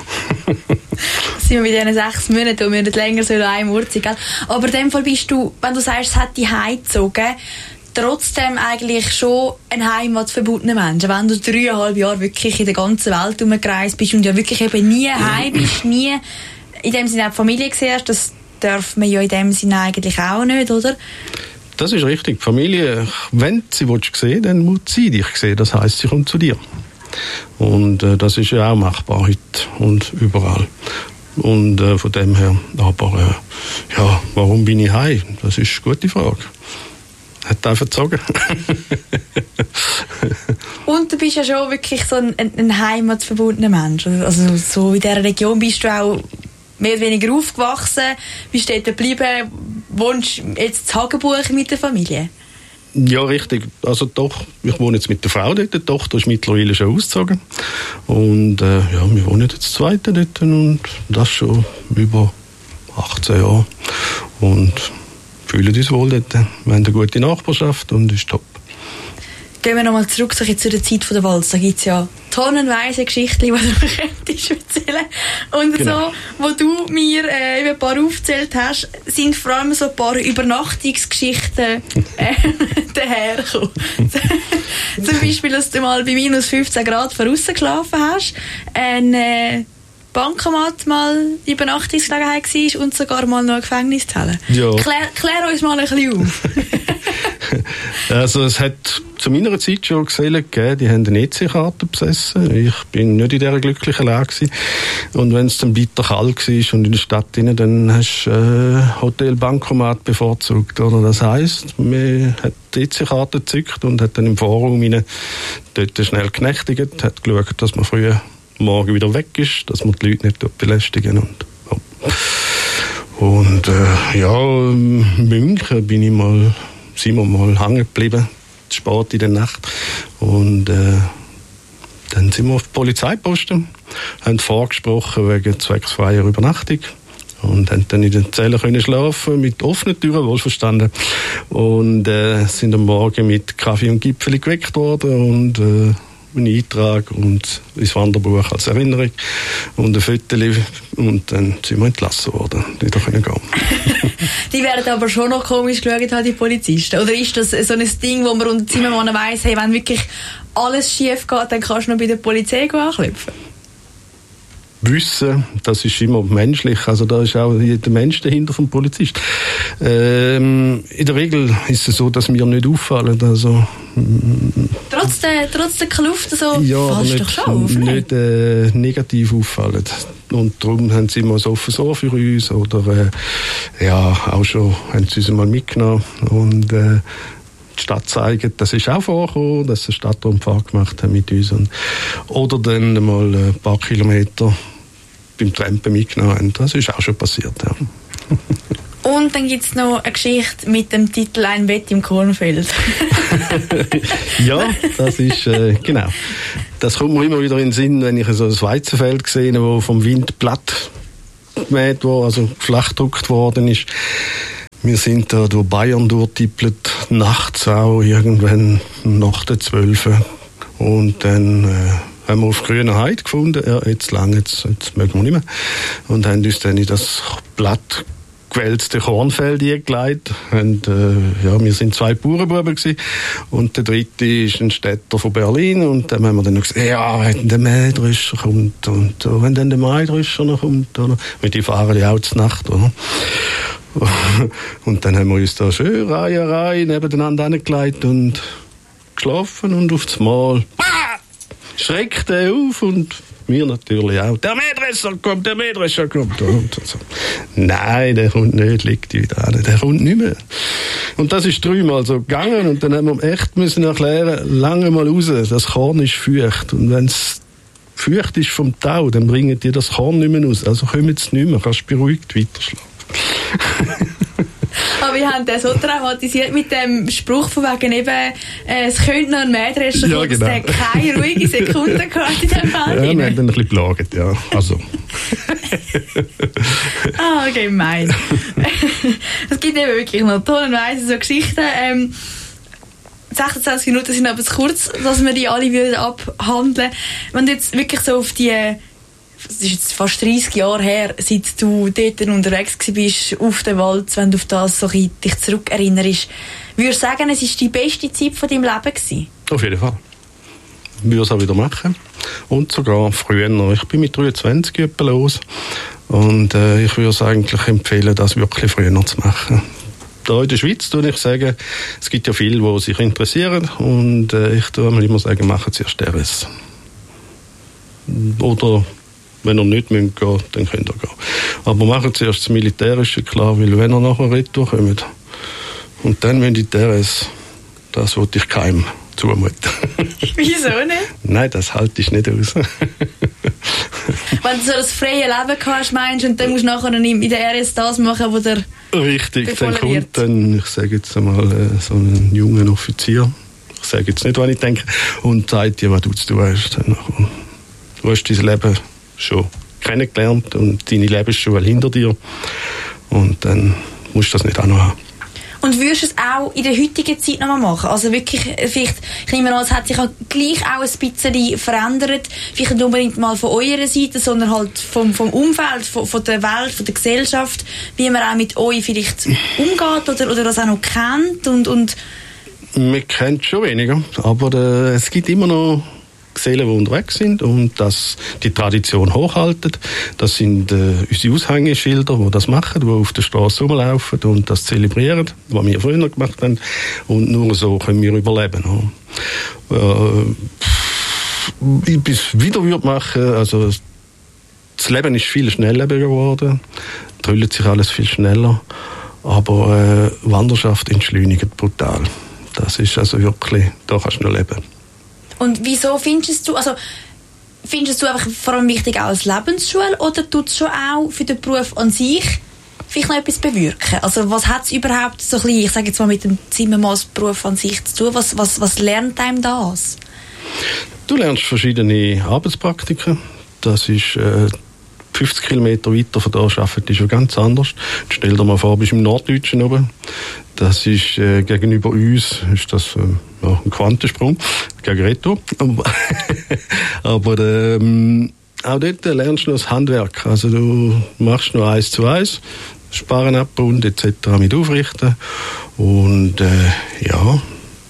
Sind wir mit diesen sechs Monaten, und wir nicht länger so in einem Ort sind, gell? Aber in dem Fall bist du, wenn du sagst, es hat dich heimgezogen, trotzdem eigentlich schon ein heimatverbundener Mensch. Wenn du dreieinhalb Jahre wirklich in der ganzen Welt herumgereist bist und ja wirklich eben nie heim bist, nie in dem Sinne auch die Familie gesehen hast, das darf man ja in dem Sinne eigentlich auch nicht, oder? Das ist richtig. Die Familie, wenn sie dich sehen, dann muss sie dich sehen. Das heisst, sie kommt zu dir. Und äh, das ist ja auch machbar heute und überall. Und äh, von dem her, aber äh, ja, warum bin ich heim? Das ist eine gute Frage. Hat einfach gezogen. Und du bist ja schon wirklich so ein, ein heimatverbundener Mensch. Also so in dieser Region bist du auch mehr oder weniger aufgewachsen, bist dort geblieben, wohnst jetzt in Hagenbuch mit der Familie? Ja, richtig. Also doch, ich wohne jetzt mit der Frau dort, die Tochter ist mittlerweile schon ausgezogen. Und äh, ja, wir wohnen jetzt zweite dort und das schon über achtzehn Jahre. Und fühlen uns wohl dort. Wir haben eine gute Nachbarschaft und ist top. Gehen wir nochmal zurück so zu der Zeit der Walz. Da gibt es ja tonnenweise Geschichten, die du mir könntest erzählen. Und genau. So, wo du mir äh, ein paar aufgezählt hast, sind vor allem so ein paar Übernachtungsgeschichten äh, dahergekommen. Zum Beispiel, dass du mal bei minus fünfzehn Grad draussen geschlafen hast, ein äh, Bankomat mal die Übernachtungsgelegenheit war und sogar mal noch eine Gefängniszelle. Ja. Klär, klär uns mal ein bisschen auf. Also es hat zu meiner Zeit schon Gesellen gegeben, die haben eine E C-Karte besessen. Ich bin nicht in dieser glücklichen Lage gewesen. Und wenn es dann bitter kalt war und in der Stadt rein, dann hast du äh, Hotel-Bankomat bevorzugt. Oder? Das heisst, man hat die E C-Karte gezückt und hat dann im Forum rein, dort schnell genächtigt, hat geschaut, dass man früher morgen wieder weg ist, dass man die Leute nicht belästigen. Und, ja. und äh, ja, in München bin ich mal, sind wir mal hängen geblieben, spät in der Nacht. Und äh, dann sind wir auf die Polizeiposten, haben vorgesprochen wegen zwecksfreier Übernachtung und haben dann in den Zellen können schlafen mit offenen Türen, wohlverstanden. Und äh, sind am Morgen mit Kaffee und Gipfeli geweckt worden und äh, einen Eintrag und ins Wanderbuch als Erinnerung und ein Foto und dann sind wir entlassen worden, wieder können gehen. Die werden aber schon noch komisch geschaut, halt die Polizisten. Oder ist das so ein Ding, wo man unter Zimmermann weiss, hey, wenn wirklich alles schief geht, dann kannst du noch bei der Polizei anklopfen? Wissen, das ist immer menschlich, also da ist auch der Mensch dahinter vom Polizist. Ähm, in der Regel ist es so, dass wir nicht auffallen, also trotz der, trotz der Kluft so ja, fallst nicht, doch schon auf, nicht, nicht? nicht äh, negativ auffallen. Und darum haben sie immer ein offenes Ohr für uns oder äh, ja, auch schon haben sie uns mal mitgenommen und äh, die Stadt zeigen, das ist auch vorgekommen, dass sie eine Stadtrundfahrt gemacht haben mit uns. Und, oder dann mal ein paar Kilometer beim Trampen mitgenommen haben. Das ist auch schon passiert, ja. Und dann gibt es noch eine Geschichte mit dem Titel «Ein Bett im Kornfeld». Ja, das ist, äh, genau. Das kommt mir immer wieder in den Sinn, wenn ich so ein Weizenfeld sehe, das vom Wind platt gemäht wurde, also flach gedruckt worden ist. Wir sind da durch Bayern durchtippelt, nachts auch, irgendwann nach der zwölf. Und dann äh, haben wir auf grüner Heide gefunden, ja, jetzt lang, jetzt, jetzt mögen wir nicht mehr. Und haben uns dann in das platt gewälzte Kornfeld eingelegt. Und, äh, ja, wir sind zwei Bauernbuben gewesen. Und der dritte ist ein Städter von Berlin. Und dann haben wir dann noch gesagt, ja, wenn der Mähdrescher kommt und uh, wenn dann der Mähdrescher noch kommt, oder? Weil die fahren ja auch zur Nacht, oder? Und dann haben wir uns da schön Reihe an Reihe nebeneinander hingelegt und geschlafen und auf das Mal schreckt er auf und wir natürlich auch. Der Mähdrescher kommt, der Mähdrescher kommt. Und so. Nein, der kommt nicht, liegt wieder an, der kommt nicht mehr. Und das ist dreimal so gegangen und dann haben wir echt müssen erklären, lange mal raus, das Korn ist feucht. Und wenn es feucht ist vom Tau, dann bringen die das Korn nicht mehr raus. Also kommen sie nicht mehr, kannst beruhigt weiterschlafen. Aber wir haben das so traumatisiert mit dem Spruch von wegen eben, äh, es könnte noch ein Mähdrescher ja, kommen, genau. dass der keine ruhige Sekunde gehabt in dem Fall. Ja, wir haben dann ein bisschen gelagert, ja. Also. Ah, gemein. Es gibt eben wirklich noch tonnenweise so Geschichten. Ähm, sechsundzwanzig Minuten sind aber zu kurz, dass wir die alle wieder abhandeln. Wenn du jetzt wirklich so auf die, das ist jetzt fast dreissig Jahre her, seit du dort unterwegs warst, auf dem Wald, wenn du auf das so ein bisschen dich zurückerinnerst, würdest du sagen, es war die beste Zeit von deinem Leben gewesen? Auf jeden Fall. Ich würde es auch wieder machen. Und sogar früher noch. Ich bin mit dreiundzwanzig etwa los. Und äh, ich würde es eigentlich empfehlen, das wirklich früher noch zu machen. Da in der Schweiz würde ich sagen, es gibt ja viele, die sich interessieren. Und äh, ich würde immer sagen, machen Sie erst R S. Oder wenn ihr nicht gehen müsst, dann könnt ihr gehen. Aber machen Sie erst das Militärische klar, weil wenn ihr nachher retour kommt und dann müsst ihr die R S, das wollte ich keinem zumuten. Wieso nicht? Nein, das halte ich nicht aus. Wenn du so das freie Leben hast, meinst und dann musst du nachher in der R S das machen, wo der Richtig, dann kommt dann, ich sage jetzt einmal, so einen jungen Offizier, ich sage jetzt nicht, was ich denke, und sagt dir, was du zu tun hast. Du hast dein Leben schon kennengelernt und deine Lebensschule hinter dir und dann musst du das nicht auch noch haben. Und würdest du es auch in der heutigen Zeit noch mal machen? Also wirklich, vielleicht, ich nehme an, es hat sich auch gleich auch ein bisschen verändert, vielleicht nicht unbedingt mal von eurer Seite, sondern halt vom, vom Umfeld, von, von der Welt, von der Gesellschaft, wie man auch mit euch vielleicht umgeht oder, oder das auch noch kennt und, und man kennt schon weniger, aber äh, es gibt immer noch Gesellen, die unterwegs sind und das die Tradition hochhalten. Das sind äh, unsere Aushängeschilder, die das machen, die auf der Straße rumlaufen und das zelebrieren, was wir früher gemacht haben. Und nur so können wir überleben. Äh, ich bis wieder würde machen, also das Leben ist viel schneller geworden, drüllt sich alles viel schneller, aber äh, Wanderschaft entschleunigt brutal. Das ist also wirklich, da kannst du noch leben. Und wieso findest du, also findest du einfach vor allem wichtig auch als Lebensschule oder tut es schon auch für den Beruf an sich vielleicht noch etwas bewirken? Also was hat es überhaupt so ein bisschen, ich sage jetzt mal mit dem Zimmermannsberuf an sich zu tun, was, was, was lernt einem das? Du lernst verschiedene Arbeitspraktiken, das ist äh, fünfzig Kilometer weiter von da arbeiten ist schon ganz anders. Stell dir mal vor, du bist im Norddeutschen oben. Das ist äh, gegenüber uns ist das äh, ja, ein Quantensprung gegen Reto. Aber ähm, auch dort lernst du noch das Handwerk. Also du machst noch eins zu eins, Sparen abbauen et cetera mit aufrichten. Und äh, ja,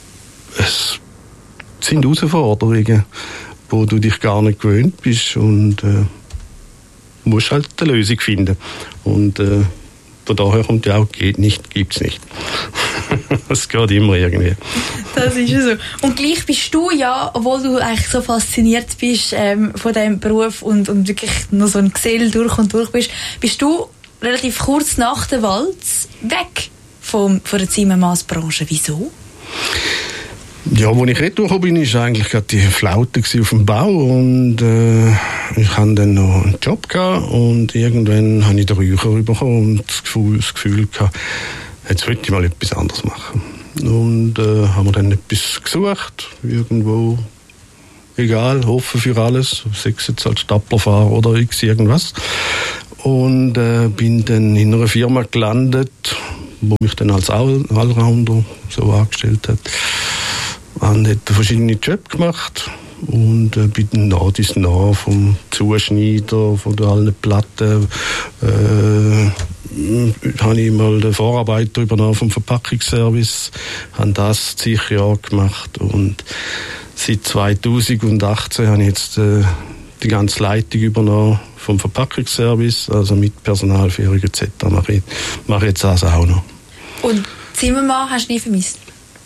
es sind Herausforderungen, wo du dich gar nicht gewöhnt bist und äh, musst halt eine Lösung finden. Und äh, von daher kommt ja auch, geht nicht, gibt's nicht. Das geht immer irgendwie. Das ist ja so. Und gleich bist du ja, obwohl du eigentlich so fasziniert bist ähm, von diesem Beruf und, und wirklich noch so ein Gesell durch und durch bist, bist du relativ kurz nach der Walz weg vom, von der Zimmermannsbranche. Wieso? Ja, als ich retour bin, war eigentlich gerade die Flaute auf dem Bau und äh, ich hatte dann noch einen Job gehabt und irgendwann habe ich den Räucher bekommen und das Gefühl, das Gefühl gehabt, jetzt wollte ich mal etwas anderes machen. Und äh, haben wir dann etwas gesucht, irgendwo, egal, offen für alles, sei es jetzt als Staplerfahrer oder irgendwas. Und äh, bin dann in einer Firma gelandet, wo mich dann als All- Allrounder so angestellt hat. Habe dort verschiedene Jobs gemacht und äh, bin dann nah bis nah vom Zuschneider, von der allen Platten, äh, habe ich mal den Vorarbeiter übernommen vom Verpackungsservice, habe das zig Jahre gemacht und seit zweitausendachtzehn habe ich jetzt äh, die ganze Leitung übernommen vom Verpackungsservice, also mit Personalführung et cetera mache ich, mache ich jetzt das auch noch. Und Zimmermann hast du nie vermisst?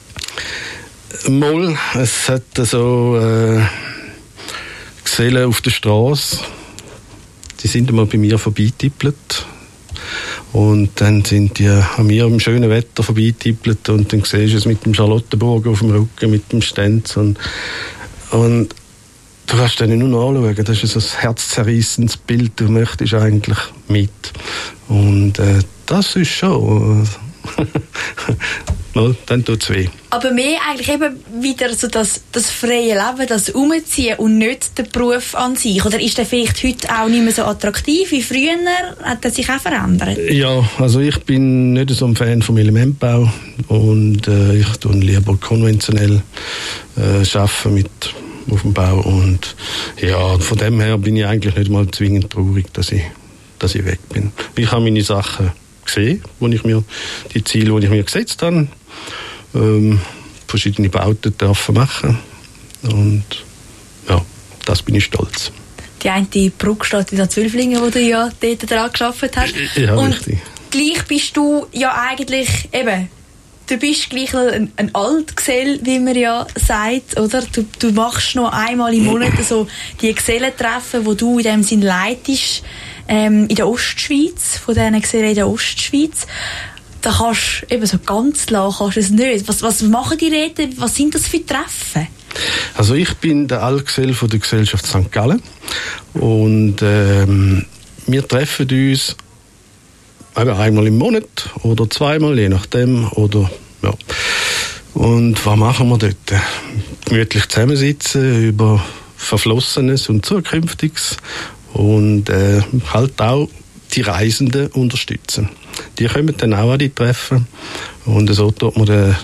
Mal, es hat so äh, Gesellen auf der Straße, die sind einmal bei mir vorbeitippelt und dann sind die an mir im schönen Wetter vorbeitippelt und dann siehst du es mit dem Charlottenburg auf dem Rücken, mit dem Stenz und, und du kannst den nur noch anschauen, das ist so ein herzzerreissendes Bild, du möchtest eigentlich mit und äh, das ist schon... No, dann tut es weh. Aber mehr eigentlich eben wieder so das, das freie Leben, das Umziehen und nicht der Beruf an sich. Oder ist der vielleicht heute auch nicht mehr so attraktiv wie früher? Hat er sich auch verändert? Ja, also ich bin nicht so ein Fan vom Elementbau und äh, ich tue lieber konventionell äh, arbeiten mit auf dem Bau und ja, von dem her bin ich eigentlich nicht mal zwingend traurig, dass ich, dass ich weg bin. Ich habe meine Sachen gesehen, wo ich mir die Ziele, die ich mir gesetzt habe, ähm, verschiedene Bauten dürfen machen und ja, das bin ich stolz. Die eine Brücke steht in der Zwölflingen, wo du ja dort dran gearbeitet hast. Ja, und richtig. Gleich bist du ja eigentlich eben, du bist gleich ein, ein Altgesell, wie man ja sagt, oder? Du, du machst noch einmal im Monat so die Gesellentreffen, wo du in dem Sinn leitest, ähm, in der Ostschweiz, von diesen Gesellen in der Ostschweiz. Da kannst du eben so ganz lang kannst du es nicht. Was, was machen die Räte? Was sind das für Treffen? Also ich bin der Altgesell von der Gesellschaft Sankt Gallen und ähm, wir treffen uns einmal im Monat oder zweimal, je nachdem. Oder, ja. Und was machen wir dort? Gemütlich zusammensitzen über Verflossenes und Zukünftiges und äh, halt auch die Reisenden unterstützen. Die kommen dann auch an die Treffen und so tut man den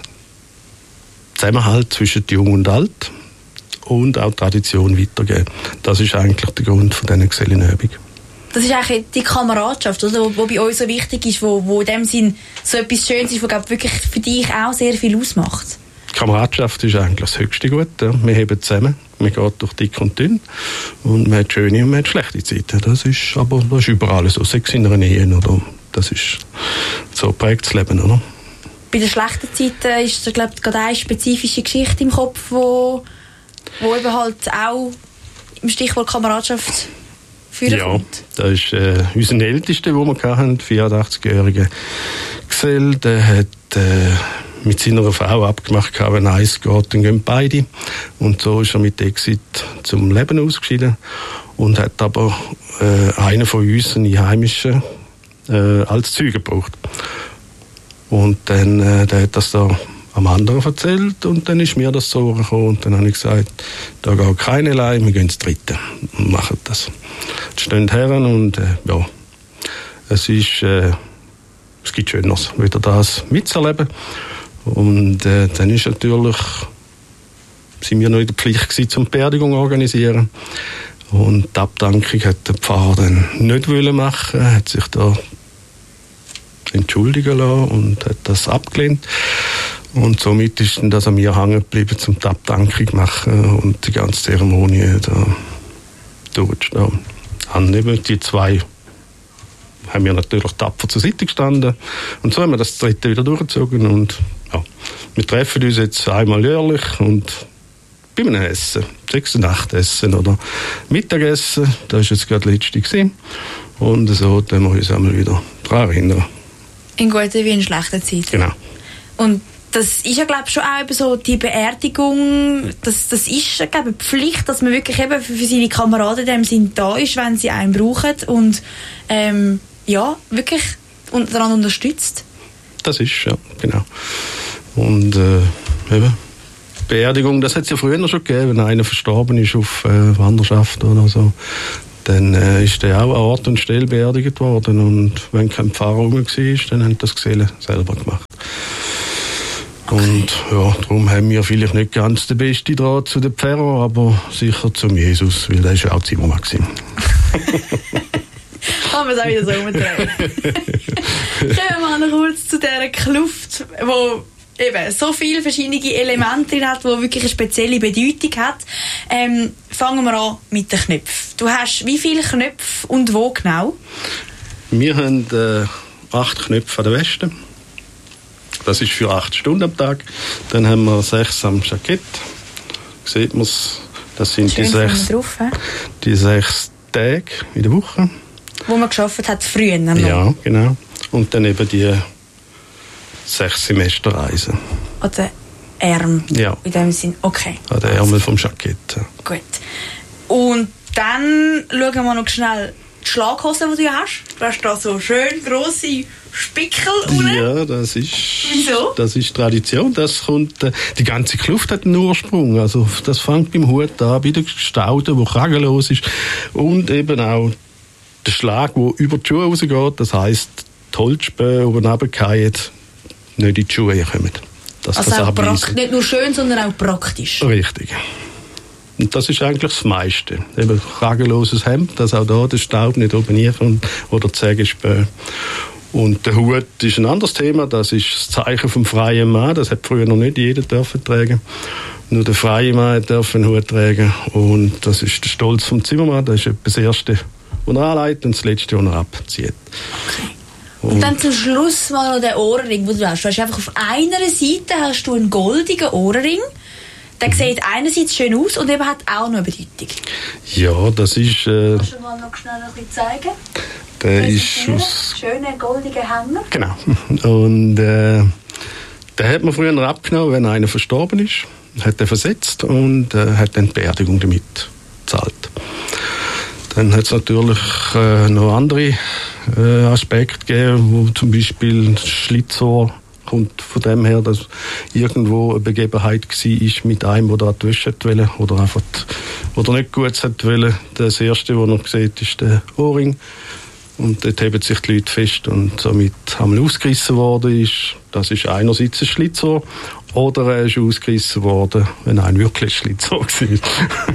Zusammenhalt zwischen Jung und Alt und auch Tradition weitergeben. Das ist eigentlich der Grund von dieser Gesellenübung. Das ist eigentlich die Kameradschaft, oder? Wo, wo bei uns so wichtig ist, wo, wo in dem Sinn so etwas Schönes ist, was wirklich für dich auch sehr viel ausmacht. Die Kameradschaft ist eigentlich das höchste Gut. Ja. Wir heben zusammen, man geht durch dick und dünn und man hat schöne und man hat schlechte Zeiten. Das ist aber das ist überall so, sei es in einer Ehe oder das ist so prägt das Leben, oder? Bei den schlechten Zeiten ist da, glaube ich, gerade eine spezifische Geschichte im Kopf, wo, wo eben halt auch im Stichwort Kameradschaft führen ja, kommt. Das ist äh, unser Ältester, den wir hatten, vierundachtzigjähriger Gesell, der hat äh, mit seiner Frau abgemacht, wenn eins geht, dann gehen beide. Und so ist er mit Exit zum Leben ausgeschieden und hat aber äh, einen von uns, einen Einheimischen, äh, als Zeuge gebraucht. Und dann äh, der hat das da am anderen erzählt und dann ist mir das so gekommen und dann habe ich gesagt, da geht keine allein, wir gehen ins Dritte und machen das. Jetzt stehen Herren und äh, ja, es ist, äh, es gibt Schöneres, wieder das mitzuerleben. Und äh, dann ist natürlich, sind wir noch in der Pflicht gewesen, zum Beerdigung organisieren. Und die Abdankung hat der Pfarrer dann nicht wollen machen, hat sich da entschuldigen lassen und hat das abgelehnt. Und somit ist dann das an mir hängen geblieben, zum die Abdankung machen und die ganze Zeremonie da durchzustehen. Haben eben die zwei haben wir natürlich tapfer zur Seite gestanden und so haben wir das dritte wieder durchgezogen und ja, wir treffen uns jetzt einmal jährlich und bei einem Essen, sechs und acht Essen oder Mittagessen, das war jetzt gerade das letzte gewesen. Und so können wir uns einmal wieder daran erinnern. In guten wie in schlechten Zeiten. Genau. Und das ist ja, glaube ich, schon auch eben so die Beerdigung, das, das ist, glaube ich, eine Pflicht, dass man wirklich eben für seine Kameraden in dem Sinn da ist, wenn sie einen brauchen und ähm, ja, wirklich daran unterstützt. Das ist, ja, genau. Und äh, eben, Beerdigung, das hat es ja früher schon gegeben, wenn einer verstorben ist auf äh, Wanderschaft oder so. Dann äh, ist der auch an Ort und Stelle beerdigt worden. Und wenn kein Pfarrer rum war, dann haben das Gesellen selber gemacht. Okay. Und ja, darum haben wir vielleicht nicht ganz den besten Draht zu den Pfarrer, aber sicher zum Jesus, weil der ist ja auch Zimmermann gewesen. Haben wir es auch wieder so umdrehen. Kommen wir noch kurz zu dieser Kluft, wo eben so viele verschiedene Elemente drin hat, die wirklich eine spezielle Bedeutung hat. Ähm, fangen wir an mit den Knöpfen. Du hast wie viele Knöpfe und wo genau? Wir haben äh, acht Knöpfe an der Weste. Das ist für acht Stunden am Tag. Dann haben wir sechs am Jackett. Sieht man es? Das sind die sechs, drauf, die sechs Tage in der Woche. Wo man gearbeitet hat früher noch. Ja, genau. Und dann eben die sechs Semesterreisen. An den Ärmel? Ja. In dem Sinn, okay. An den Ärmel vom Jackett. Gut. Und dann schauen wir noch schnell die Schlaghosen, die du hast. Du hast da so schön grosse Spickel unten. Ja, das ist... Wieso? Das ist Tradition. Das kommt, äh, die ganze Kluft hat einen Ursprung. Also das fängt beim Hut an, bei der Staude, die kragenlos ist. Und eben auch der Schlag, der über die Schuhe rausgeht. Das heisst, die Holzspäne oben runterfallen, nicht in die Schuhe kommen. Das also auch prakt- nicht nur schön, sondern auch praktisch. Richtig. Und das ist eigentlich das meiste. Eben kragenloses Hemd, dass auch da der Staub nicht oben reinkommt oder die Sägespäne. Und der Hut ist ein anderes Thema. Das ist das Zeichen vom freien Mann. Das hat früher noch nicht jeder dürfen tragen. Nur der freie Mann darf einen Hut tragen. Und das ist der Stolz vom Zimmermann. Das ist etwa das Erste, was er anlegt, und das Letzte, was er abzieht. Okay. Und, und dann zum Schluss mal noch der Ohrring, den du hast. Du hast einfach auf einer Seite hast du einen goldigen Ohrring. Der sieht einerseits schön aus und eben hat auch noch eine Bedeutung. Ja, das ist... Äh, Kannst du mal noch schnell ein bisschen zeigen? Der ist aus... Schöne goldige Hänger. Genau. Und äh, den hat man früher abgenommen, wenn einer verstorben ist. Hat den versetzt und äh, hat dann die Beerdigung damit gezahlt. Dann hat es natürlich äh, noch andere äh, Aspekte gegeben, wo zum Beispiel das Schlitzohr kommt von dem her, dass irgendwo eine Begebenheit war mit einem, der die Wäsche wollte oder einfach oder nicht gut wollte. Das Erste, was er sieht, ist der Ohrring. Und dort heben sich die Leute fest und somit einmal ausgerissen worden ist. Das ist einerseits ein Schlitzohr oder er ist ausgerissen worden, wenn ein wirklich Schlitzohr war.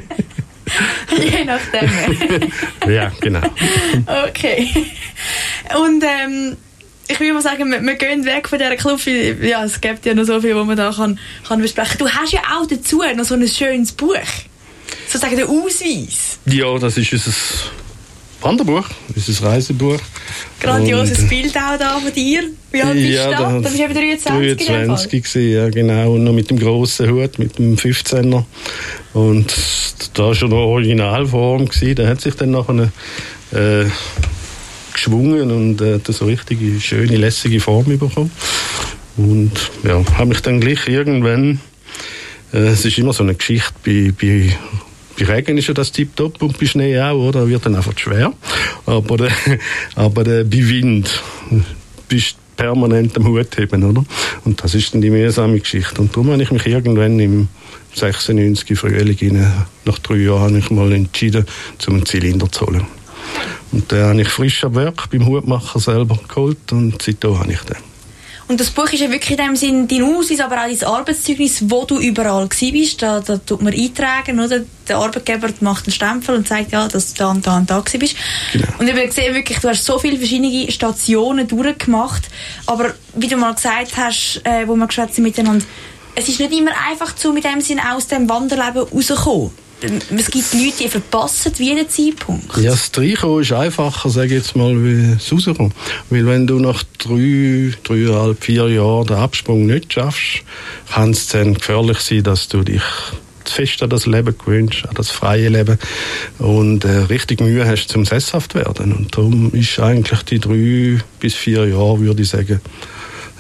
Je nachdem. Ja, genau. Okay. Und ähm, ich würde mal sagen, wir, wir gehen weg von dieser Club. Ja, es gibt ja noch so viel, was man da kann, kann besprechen. Du hast ja auch dazu noch so ein schönes Buch. Sozusagen der Ausweis. Ja, das ist unser Wanderbuch, unser Reisebuch. Grandioses und, Bild auch da von dir. Wie alt bist ja, du da? Da bist du eben dreiundzwanzig. dreiundzwanzig gewesen, ja genau. Und noch mit dem grossen Hut, mit dem fünfzehner. Und da war schon noch Originalform gewesen. Der hat sich dann nachher äh, geschwungen und äh, so richtige, schöne, lässige Form bekommen. Und ja, habe mich dann gleich irgendwann, äh, es ist immer so eine Geschichte, bei, bei, bei Regen ist ja das tipptopp und bei Schnee auch, oder? Wird dann einfach schwer. Aber, der, aber der, bei Wind bist permanent am Hut heben, oder? Und das ist dann die mühsame Geschichte. Und darum habe ich mich irgendwann im sechsundneunzig Frühling, nach drei Jahren, habe ich mal entschieden, zum einen Zylinder zu holen. Und den habe ich frisch am Werk beim Hutmacher selber geholt und seitdem habe ich den. Und das Buch ist ja wirklich in dem Sinn dein Ausweis, aber auch dein Arbeitszeugnis, wo du überall gewesen bist. Da, da tut man eintragen, oder? Der Arbeitgeber macht einen Stempel und sagt, ja, dass du da und da und da gewesen bist. Genau. Und ich habe gesehen, wirklich, du hast so viele verschiedene Stationen durchgemacht. Aber wie du mal gesagt hast, äh, wo wir geschwätzt sind miteinander, es ist nicht immer einfach, so mit dem Sinn aus dem Wanderleben rauszukommen. Es gibt Leute, die verpassen jeden Zeitpunkt. Ja, das Reinkommen ist einfacher, sage ich jetzt mal, wie das Rauskommen. Weil wenn du nach drei, dreieinhalb, vier Jahren den Absprung nicht schaffst, kann es dann gefährlich sein, dass du dich zu fest an das Leben gewöhnst, an das freie Leben und äh, richtig Mühe hast, zum sesshaft werden. Und darum ist eigentlich die drei bis vier Jahre, würde ich sagen,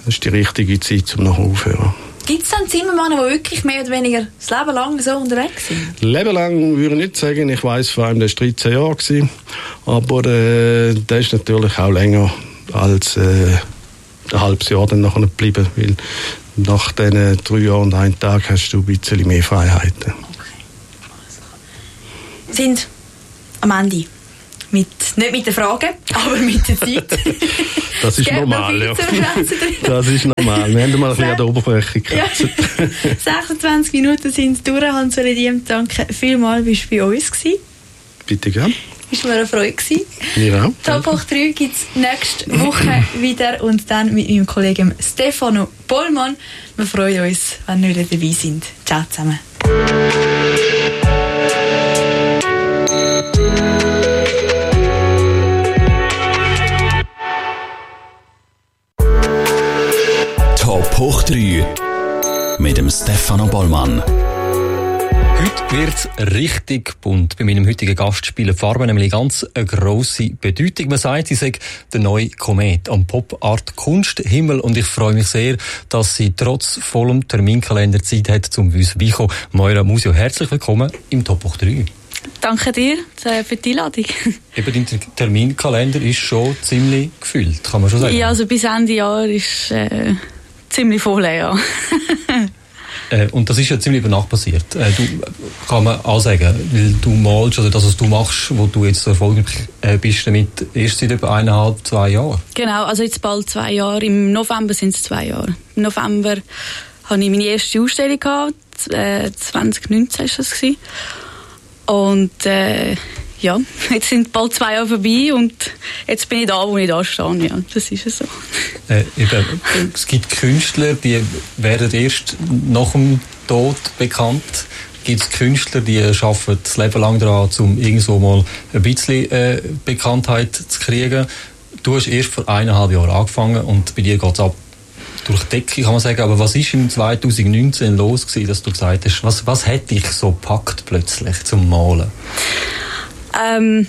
das ist die richtige Zeit, um noch aufzuhören. Gibt es dann Zimmermänner, die wirklich mehr oder weniger das Leben lang so unterwegs sind? Leben lang würde ich nicht sagen. Ich weiss, vor allem, der war dreizehn Jahre gewesen. Aber äh, der ist natürlich auch länger als äh, ein halbes Jahr dann nachher geblieben. Weil nach diesen drei Jahren und einem Tag hast du ein bisschen mehr Freiheiten. Okay. Sind am Ende. Mit, nicht mit den Fragen, aber mit der Zeit. Das ist normal, ja. Das ist normal. Wir haben mal ein bisschen an der Oberfläche gekratzt. Ja. sechsundzwanzig Minuten sind durch. Hans-Uli Diem, danke vielmals, bist du bei uns gewesen. Bitte gern. Es war mir eine Freude gewesen. Mir auch. Top hoch drei gibt es nächste Woche wieder und dann mit meinem Kollegen Stefano Bollmann. Wir freuen uns, wenn wir wieder dabei sind. Ciao zusammen. Top hoch drei mit dem Stefano Bollmann. Heute wird es richtig bunt. Bei meinem heutigen Gast spielen Farben nämlich ganz eine grosse Bedeutung. Man sagt, sie sei der neue Komet am Pop-Art Kunsthimmel und ich freue mich sehr, dass sie trotz vollem Terminkalender Zeit hat, um uns beikommen. Moira Musio, herzlich willkommen im Top hoch drei. Danke dir für die Einladung. Eben, dein Terminkalender ist schon ziemlich gefüllt, kann man schon sagen. Ja, also bis Ende Jahr ist äh, ziemlich voll, ja. Äh, und das ist ja ziemlich über Nacht passiert. Äh, du, kann man auch sagen, weil du malst oder das, was du machst, wo du jetzt so erfolgreich äh, bist damit, erst seit über eineinhalb, zwei Jahren. Genau, also jetzt bald zwei Jahre. Im November sind es zwei Jahre. Im November hatte ich meine erste Ausstellung gehabt, äh, zwanzig neunzehn war das gewesen. Und äh, ja, jetzt sind bald zwei Jahre vorbei und jetzt bin ich da, wo ich da stehe. Ja, das ist es so. Äh, eben, es gibt Künstler, die werden erst nach dem Tod bekannt. Gibt es Künstler, die arbeiten das Leben lang daran, um irgendwo mal ein bisschen äh, Bekanntheit zu kriegen. Du hast erst vor eineinhalb Jahren angefangen und bei dir geht es ab durch die Decke, kann man sagen. Aber was ist im zwanzig neunzehn los gewesen, dass du gesagt hast, was, was hat dich so gepackt plötzlich zum Malen? Ähm,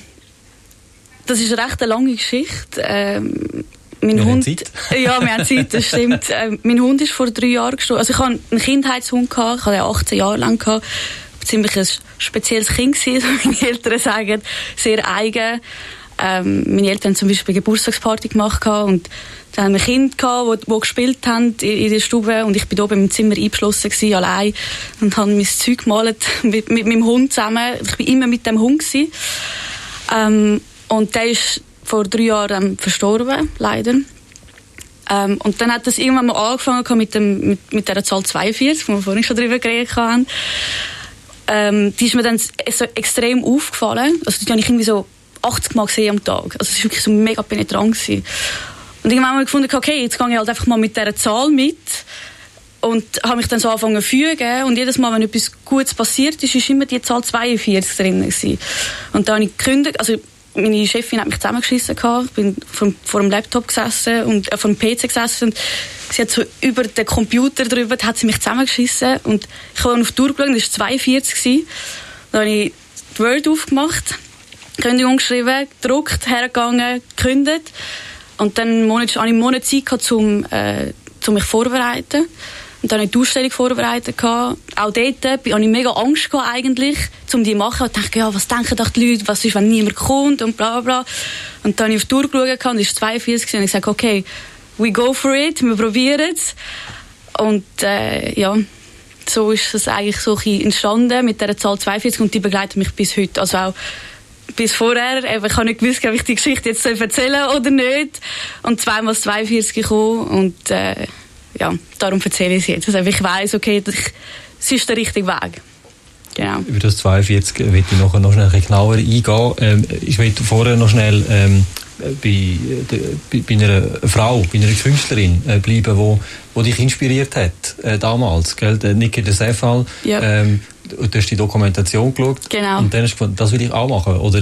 das ist eine recht lange Geschichte. Ähm, mein wir Hund, haben Zeit. Ja, wir haben Zeit, das stimmt. Ähm, mein Hund ist vor drei Jahren gestorben. Also ich hatte einen Kindheitshund, gehabt, ich hatte ihn achtzehn Jahre lang. Gehabt. Ziemlich ein spezielles Kind gewesen, so meine Eltern sagen. Sehr eigen. Ähm, meine Eltern haben zum Beispiel eine Geburtstagsparty gemacht gehabt und dann haben wir Kinder gehabt, die, die gespielt haben in, in der Stube und ich bin oben im Zimmer eingeschlossen gewesen, allein und habe mein Zeug gemalt mit, mit meinem Hund zusammen. Ich bin immer mit dem Hund gewesen. Ähm, und der ist vor drei Jahren verstorben, leider. Ähm, und dann hat das irgendwann mal angefangen mit, dem, mit, mit der Zahl zweiundvierzig, wo wir vorhin schon drüber geredet haben. Ähm, die ist mir dann so extrem aufgefallen. Also die habe ich irgendwie so achtzig Mal gesehen am Tag. Also es war wirklich so mega penetrant gewesen. Und irgendwann habe ich gefunden, okay, jetzt gehe ich halt einfach mal mit dieser Zahl mit und habe mich dann so angefangen zu fügen und jedes Mal, wenn etwas Gutes passiert ist, ist immer die Zahl zweiundvierzig drin gewesen. Und dann habe ich gekündigt, also meine Chefin hat mich zusammengeschissen gehabt, ich bin vor, vor dem Laptop gesessen und äh, vor dem P C gesessen und sie hat so über den Computer drüber, hat sie mich zusammengeschissen und ich habe auf die Tour geschaut, das war zweiundvierzig gewesen. Dann habe ich die Word aufgemacht, Kündigung geschrieben, gedruckt, hergegangen, gekündigt. Und dann einen Monat, hatte ich einen Monat Zeit gehabt, um, äh, um mich vorzubereiten. Und dann habe ich die Ausstellung vorbereitet. Auch dort hatte ich mega Angst gehabt, eigentlich, um die zu machen. Und dachte, ja, was denken doch die Leute, was ist, wenn niemand kommt und bla bla. Und dann habe ich auf die Tour geschaut und es war zweiundvierzig und ich gesagt, okay, we go for it, wir probieren es. Und äh, ja, so ist es eigentlich so entstanden mit dieser Zahl zweiundvierzig und die begleitet mich bis heute. Also auch bis vorher, eben, ich habe nicht gewusst, ob ich die Geschichte jetzt erzählen soll oder nicht. Und zweimal zweiundvierzig gekommen und äh, ja, darum erzähle ich es jetzt. Also ich weiss, okay, es ist der richtige Weg. Genau. Über das zweiundvierzig will ich nachher noch schnell genauer eingehen. Ähm, ich will vorher noch schnell ähm, bei, bei, bei einer Frau, bei einer Künstlerin äh, bleiben, wo, wo dich inspiriert hat äh, damals, gell? Der Niki de Sefal. Ja. Ähm, du hast die Dokumentation geschaut. Genau. Und dann hast du gefunden, das will ich auch machen, oder?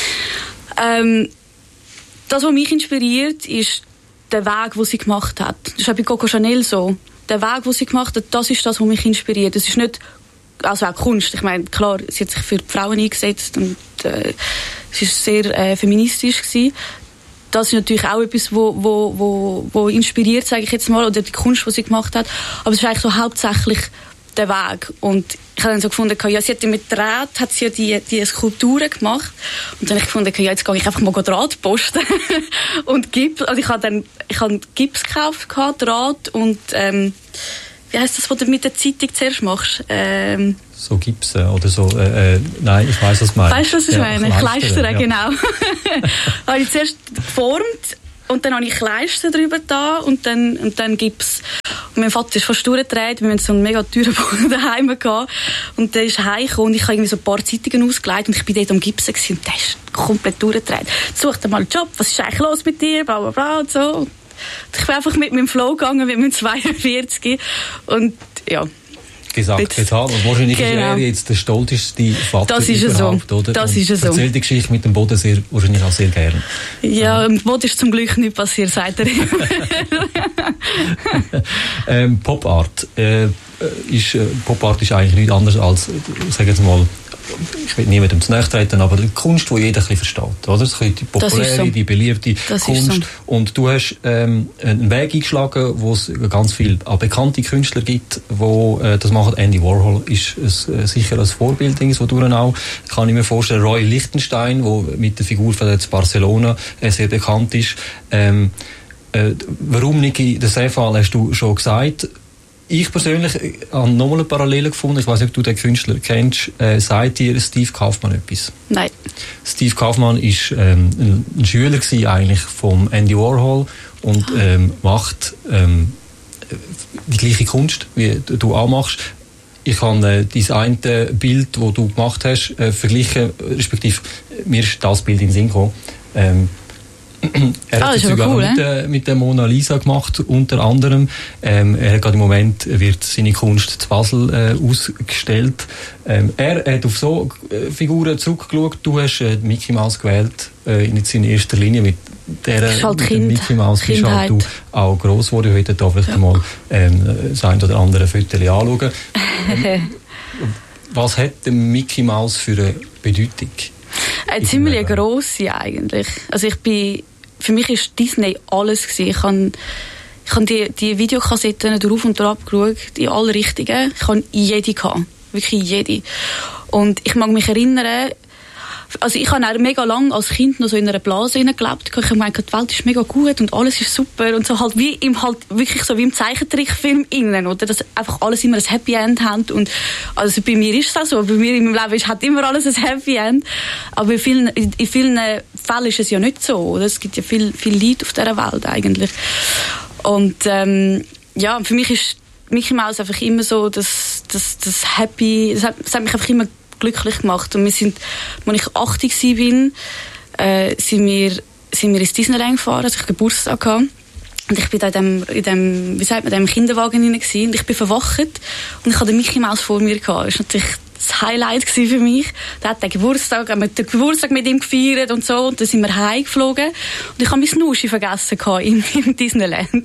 Ähm, das, was mich inspiriert, ist der Weg, den sie gemacht hat. Das ist auch bei Coco Chanel so. Der Weg, den sie gemacht hat, das ist das, was mich inspiriert. Es ist nicht, also auch Kunst. Ich meine, klar, sie hat sich für die Frauen eingesetzt und äh, es war sehr äh, feministisch gewesen. das ist natürlich auch etwas, wo, wo, wo, wo inspiriert, sage ich jetzt mal, oder die Kunst, die sie gemacht hat. Aber es ist eigentlich so hauptsächlich der Weg. Und ich habe dann so gefunden, ja, sie hat mit Draht, hat sie ja die, die Skulpturen gemacht. Und dann habe ich gefunden, ja, jetzt gehe ich einfach mal Draht posten. und Gips, also ich habe dann, ich habe Gips gekauft, Draht und, ähm, wie heisst das, was du mit der Zeitung zuerst machst? Ähm, so Gips oder so, äh, äh, nein, ich weiss, was du meinst. Weißt du, was ich ja, meine? Kleister, ja. Genau. habe ich zuerst geformt und dann habe ich Kleister drüber da und dann, und dann Gips. Und mein Vater ist fast durchgedreht, wir hatten so einen mega teuren Boden daheim gehabt. Und der ist heimgekommen und ich habe irgendwie so ein paar Zeitungen ausgelegt und ich bin dort am Gipsen gewesen und der ist komplett durchgedreht. Such dir mal einen Job, was ist eigentlich los mit dir, bla bla bla und so. Und ich bin einfach mit meinem Flow gegangen, mit meinem zweiundvierzig und ja. Gesagt, getan. Und wahrscheinlich genau. ist er jetzt der stolzeste Vater das ist überhaupt, so. oder? Das und ist so. Erzählt die Geschichte mit dem Boden sehr, wahrscheinlich auch sehr gern. Ja, im Boden ist zum Glück nicht passiert, sagt er immer. ähm, Pop Art. Äh, ist, äh, Pop Art ist eigentlich nichts anderes als, ich sage jetzt mal, ich will niemandem zu nahe treten, aber die Kunst, die jeder ein bisschen versteht. Oder? Das ist die populäre, so. die beliebte das Kunst. So. Und du hast ähm, einen Weg eingeschlagen, wo es ganz viele bekannte Künstler gibt, die äh, das machen. Andy Warhol ist ein, äh, sicher ein Vorbild, so durch auch. Kann ich mir vorstellen, Roy Lichtenstein, der mit der Figur von jetzt Barcelona äh, sehr bekannt ist. Ähm, äh, warum, Niki, den Sefal hast du schon gesagt. Ich persönlich habe nochmal eine Parallele gefunden. Ich weiß nicht, ob du den Künstler kennst. Äh, sagt dir Steve Kaufmann etwas? Nein. Steve Kaufmann ist ähm, ein, ein Schüler gewesen, eigentlich vom Andy Warhol und ähm, macht ähm, die gleiche Kunst, wie du auch machst. Ich habe äh, dein eine Bild, das du gemacht hast, äh, verglichen, respektive mir ist das Bild in den Sinn gekommen. Ähm, Er hat ah, es sogar cool, mit, äh, mit der Mona Lisa gemacht, unter anderem. Ähm, er hat gerade im Moment wird seine Kunst zu Basel äh, ausgestellt. Ähm, er hat auf so äh, Figuren zurückgeschaut. Du hast äh, Mickey Mouse gewählt, äh, in erster Linie mit der halt mit kind, Mickey Mouse bist halt du auch gross geworden. Heute darf ich ja. mal ähm, das ein oder andere Foto anschauen. Ähm, was hat der Mickey Mouse für eine Bedeutung? Eine ziemlich grosse eigentlich. Also ich bin, für mich war Disney alles gewesen. Ich habe, ich habe die, die Videokassetten drauf und drauf geschaut, die alle richtigen. Ich habe jede gehabt. Wirklich jede. Und ich mag mich erinnern, also ich habe auch mega lange als Kind noch so in einer Blase gelebt. Ich habe gemeint, die Welt ist mega gut und alles ist super und so halt wie im halt wirklich so wie im Zeichentrickfilm innen, oder dass einfach alles immer ein Happy End hat. Und also bei mir ist es auch so, bei mir in meinem Leben ist, hat immer alles ein Happy End, aber in vielen, in vielen Fällen ist es ja nicht so, oder? Es gibt ja viel viel Leid auf dieser Welt eigentlich. Und ähm, ja, für mich ist Mickey Mouse einfach immer so das das das Happy, das hat, das hat mich einfach immer glücklich gemacht. Und wir sind, als ich achtzig war, äh, sind wir, sind wir ins Disneyland gefahren, als ich Geburtstag hatte. Und ich bin da in dem, in dem, wie sagt man, in dem Kinderwagen hinein gewesen. Und ich bin verwacht. Und ich hatte den Mickey Mouse vor mir gehabt. Das war natürlich das Highlight für mich. Da hat der Geburtstag, haben wir den Geburtstag mit ihm gefeiert und so. Und dann sind wir heimgeflogen. Und ich habe mein Snuschi vergessen gehabt im, im Disneyland.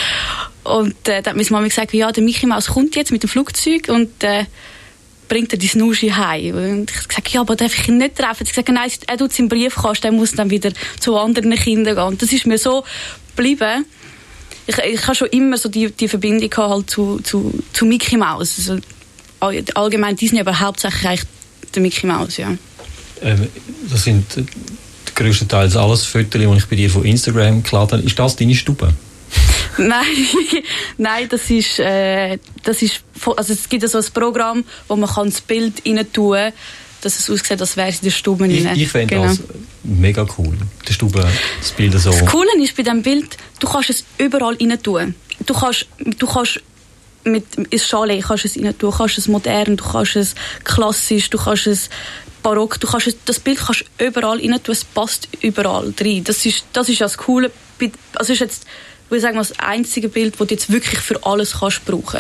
Und, äh, da hat meine Mama gesagt, ja, der Mickey Mouse kommt jetzt mit dem Flugzeug und, äh, bringt er die Snuschi heim. Und ich sagte, ja, aber darf ich ihn nicht treffen? Sie gesagt, nein, er tut es im Briefkasten, er muss dann wieder zu anderen Kindern gehen. Und das ist mir so geblieben. Ich, ich habe schon immer so die, die Verbindung halt zu, zu, zu Mickey Mouse. Also, allgemein Disney, aber hauptsächlich eigentlich der Mickey Mouse, ja. Ähm, das sind äh, größtenteils alles Fotos, die ich bei dir von Instagram geladen habe. Ist das deine Stube? Nein, nein, das ist, äh, das ist, also es gibt so ein Programm, wo man kann das Bild rein tun kann, dass es aussieht, als wäre es in der Stube rein. Ich, ich finde genau. das mega cool, die Stube, das Bild so. Das Coole ist bei diesem Bild, du kannst es überall rein tun. Du kannst, du kannst mit ins Chalet kannst es rein tun, du kannst es modern, du kannst es klassisch, du kannst es barock, du kannst es, das Bild kannst du überall rein tun, es passt überall rein. Das ist, das ist das Coole. Also ist jetzt, ich sage mal, das einzige Bild, das du jetzt wirklich für alles kannst brauchen.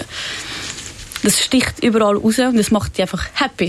Das sticht überall raus und das macht dich einfach happy.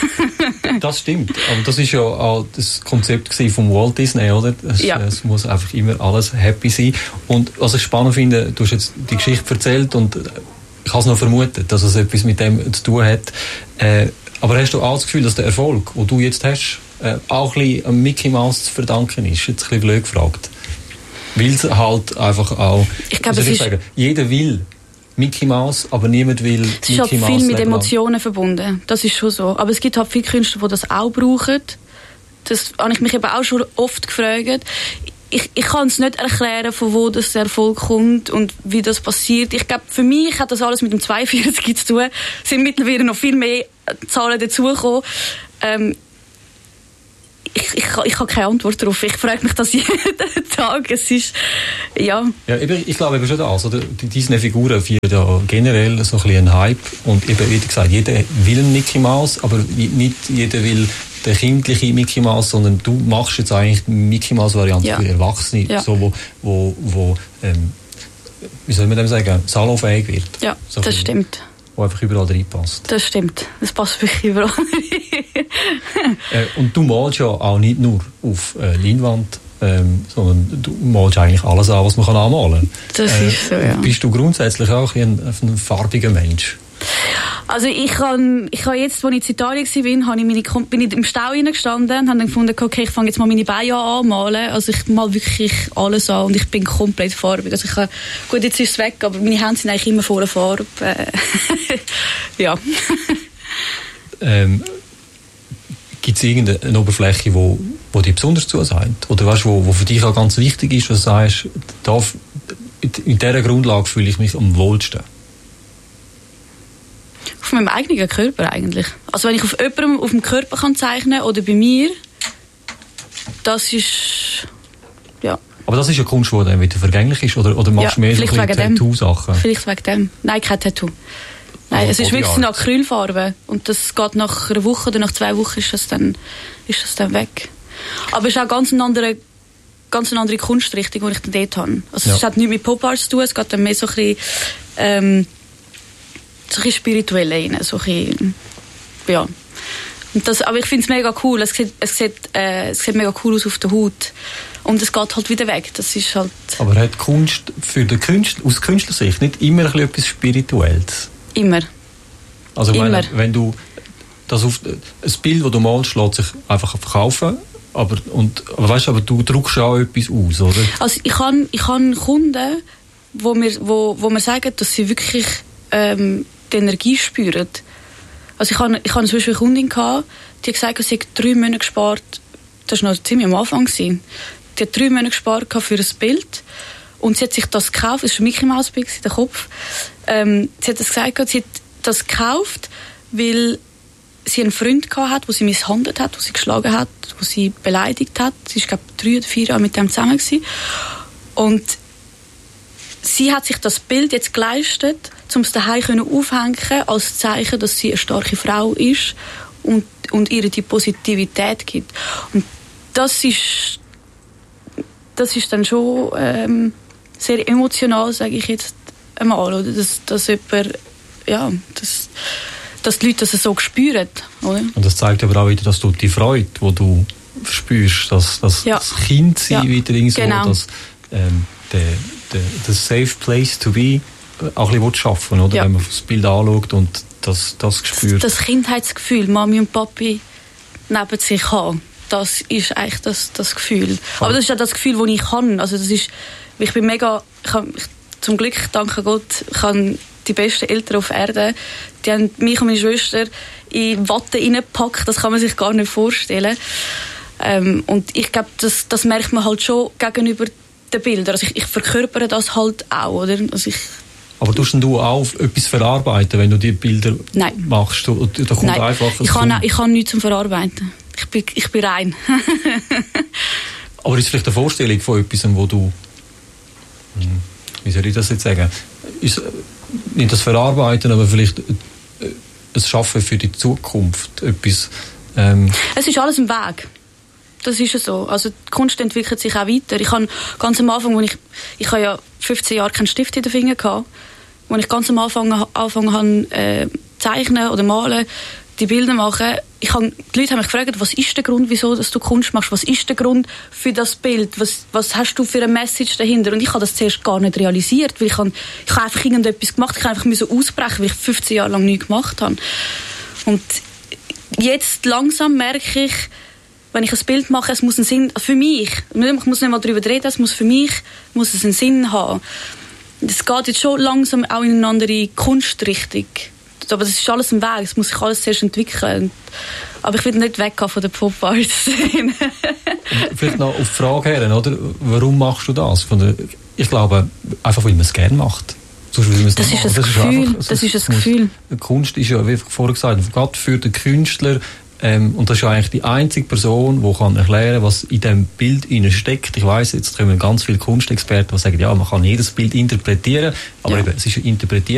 Das stimmt. Aber das ist ja auch das Konzept von Walt Disney, oder? Es, ja. es muss einfach immer alles happy sein. Und was ich spannend finde, du hast jetzt die Geschichte erzählt und ich habe es noch vermutet, dass es etwas mit dem zu tun hat. Äh, aber hast du auch das Gefühl, dass der Erfolg, den du jetzt hast, äh, auch ein bisschen an Mickey Mouse zu verdanken ist? Jetzt ein bisschen blöd gefragt. Weil es halt einfach auch, ich glaub, wie soll ich es sagen, jeder will Mickey Mouse, aber niemand will Mickey Mouse. Es ist halt viel mit Emotionen verbunden, das ist schon so. Aber es gibt halt viele Künstler, die das auch brauchen. Das habe ich mich eben auch schon oft gefragt. Ich, ich kann es nicht erklären, von wo das der Erfolg kommt und wie das passiert. Ich glaube, für mich hat das alles mit dem zweiundvierzig zu tun. Es sind mittlerweile noch viel mehr Zahlen dazugekommen. Ähm, ich, ich, ich habe keine Antwort darauf. Ich frage mich das jeden Tag. Es ist, ja. Ja, eben, ich glaube eben schon das. Oder? Die Disney-Figuren feiern ja generell so ein bisschen einen Hype. Und eben, wie gesagt, jeder will einen Mickey Mouse, aber nicht jeder will der kindliche Mickey Mouse, sondern du machst jetzt eigentlich die Mickey Mouse-Variante ja. für Erwachsene, ja. so, wo, wo, wo ähm, wie soll man dem sagen, salonfähig wird. Ja, so das viel, stimmt. Wo einfach überall reinpasst. Das stimmt, das passt wirklich überall rein. äh, und du malst ja auch nicht nur auf äh, Leinwand, ähm, sondern du malst eigentlich alles an, was man kann anmalen kann. Das äh, ist so, ja. Bist du grundsätzlich auch ein, ein farbiger Mensch? Also ich habe ich hab jetzt, als ich in Italien war, habe ich meine, bin ich im Stau reingestanden und habe dann gefunden, okay, ich fange jetzt mal meine Beine an anmalen. Also ich male wirklich alles an und ich bin komplett farbig. Also ich habe, gut, jetzt ist es weg, aber meine Hände sind eigentlich immer voller Farbe. Ja. ähm, Gibt es irgendeine Oberfläche, wo, wo dir besonders zusagt? Oder weißt, wo, wo für dich auch ganz wichtig ist, was du sagst, da, in dieser Grundlage fühle ich mich am wohlsten? Auf meinem eigenen Körper eigentlich. Also wenn ich auf jemandem auf dem Körper kann zeichnen oder bei mir, das ist, ja. Aber das ist ja Kunst, die dann wieder vergänglich ist, oder, oder machst du ja, mehr so Tattoo-Sachen? Vielleicht wegen dem. Nein, kein Tattoo. Nein, also es ist wirklich eine Acrylfarbe und das geht nach einer Woche oder nach zwei Wochen ist das dann, ist das dann weg. Aber es ist auch ganz eine andere, ganz eine andere Kunstrichtung, die ich dann dort habe. Also ja. Es hat nichts mit Pop Art zu tun, es geht dann mehr so ein bisschen, ähm, so ein bisschen spirituell rein, so ein bisschen, ja. Und das, aber ich finde es mega cool, es sieht, es, sieht, äh, es sieht mega cool aus auf der Haut. Und es geht halt wieder weg, das ist halt... Aber hat Kunst für den Künstler, aus Künstlersicht nicht immer ein bisschen etwas Spirituelles? Immer. Also immer. Meine, wenn du das auf, ein Bild, das du malst, lässt sich einfach verkaufen, aber, und, aber, weißt, aber du druckst auch etwas aus, oder? Also ich habe ich han Kunden, wo mir, wo, wo mir sagen, dass sie wirklich ähm, die Energie spüren. Also ich hatte ich zum Beispiel eine Kundin, gehabt, die hat gesagt, sie hat drei Monate gespart, das war noch ziemlich am Anfang, gewesen. Die hat drei Monate gespart für ein Bild und sie hat sich das gekauft, es war ein Mickey Mouse Bild in der Kopf. Ähm, sie hat das gesagt, sie hat das gekauft, weil sie einen Freund hatte, der sie misshandelt hat, der sie geschlagen hat, der sie beleidigt hat. Sie war, glaube ich, drei oder vier Jahre mit dem zusammen gewesen. Und sie hat sich das Bild jetzt geleistet, um es daheim aufhängen können, als Zeichen, dass sie eine starke Frau ist und, und ihr die Positivität gibt. Und das ist, das ist dann schon ähm, sehr emotional, sage ich jetzt einmal, oder? Dass, dass jemand, ja, dass, dass die Leute das so spüren, oder? Und das zeigt aber auch wieder, dass du die Freude, die du verspürst, dass, dass ja. das Kind sein ja. wieder irgendwo, genau. dass ähm, der, der, der safe place to be auch ein bisschen schaffen, oder? Ja. Wenn man das Bild anschaut und das, das spürt. Das Kindheitsgefühl, Mami und Papi neben sich haben, das ist eigentlich das, das Gefühl. Aber das ist auch das Gefühl, das ich habe. Also das ist, ich bin mega, ich habe, ich, zum Glück, danke Gott, ich habe die besten Eltern auf Erden. Die haben mich und meine Schwester in Watte reingepackt, das kann man sich gar nicht vorstellen. Ähm, und ich glaube, das, das merkt man halt schon gegenüber den Bildern. Also ich, ich verkörpere das halt auch, oder? Also ich, aber tust du auch etwas verarbeiten, wenn du die Bilder Nein. machst? Da kommt Nein, einfach ich kann, ich kann nichts zum Verarbeiten. Ich bin, ich bin rein. Aber ist vielleicht eine Vorstellung von etwas, wo du, wie soll ich das jetzt sagen, ist nicht das Verarbeiten, aber vielleicht ein Schaffen für die Zukunft, etwas... Ähm es ist alles im Weg. Das ist ja so. Also die Kunst entwickelt sich auch weiter. Ich habe ganz am Anfang, wo ich, ich habe ja fünfzehn Jahre keinen Stift in den Fingern gehabt, wo ich ganz am Anfang angefangen habe, äh, zeichnen oder malen, die Bilder machen. Ich habe, die Leute haben mich gefragt, was ist der Grund, wieso dass du Kunst machst? Was ist der Grund für das Bild? Was, was hast du für eine Message dahinter? Und ich habe das zuerst gar nicht realisiert, weil ich habe, ich habe einfach irgendetwas gemacht. Ich habe einfach müssen ausbrechen, weil ich fünfzehn Jahre lang nichts gemacht habe. Und jetzt langsam merke ich, wenn ich ein Bild mache, es muss einen Sinn, für mich, ich muss nicht mal darüber reden, es muss für mich, muss es einen Sinn haben. Es geht jetzt schon langsam auch in eine andere Kunstrichtung. Aber das ist alles im Weg, es muss sich alles zuerst entwickeln. Aber ich will nicht weggehen von der Pop-Art-Szene. Vielleicht noch auf die Frage her, oder? Warum machst du das? Von der, ich glaube, einfach weil man es gerne macht. Das ist, das, das, ist einfach, das, das ist ein Gefühl. Kunst ist ja, wie vorher gesagt, gerade für den Künstler, ähm, und das ist ja eigentlich die einzige Person, die kann erklären, was in diesem Bild steckt. Ich weiss, jetzt kommen ganz viele Kunstexperten, die sagen, ja, man kann jedes Bild interpretieren, aber ja. eben, es ist interpretiert.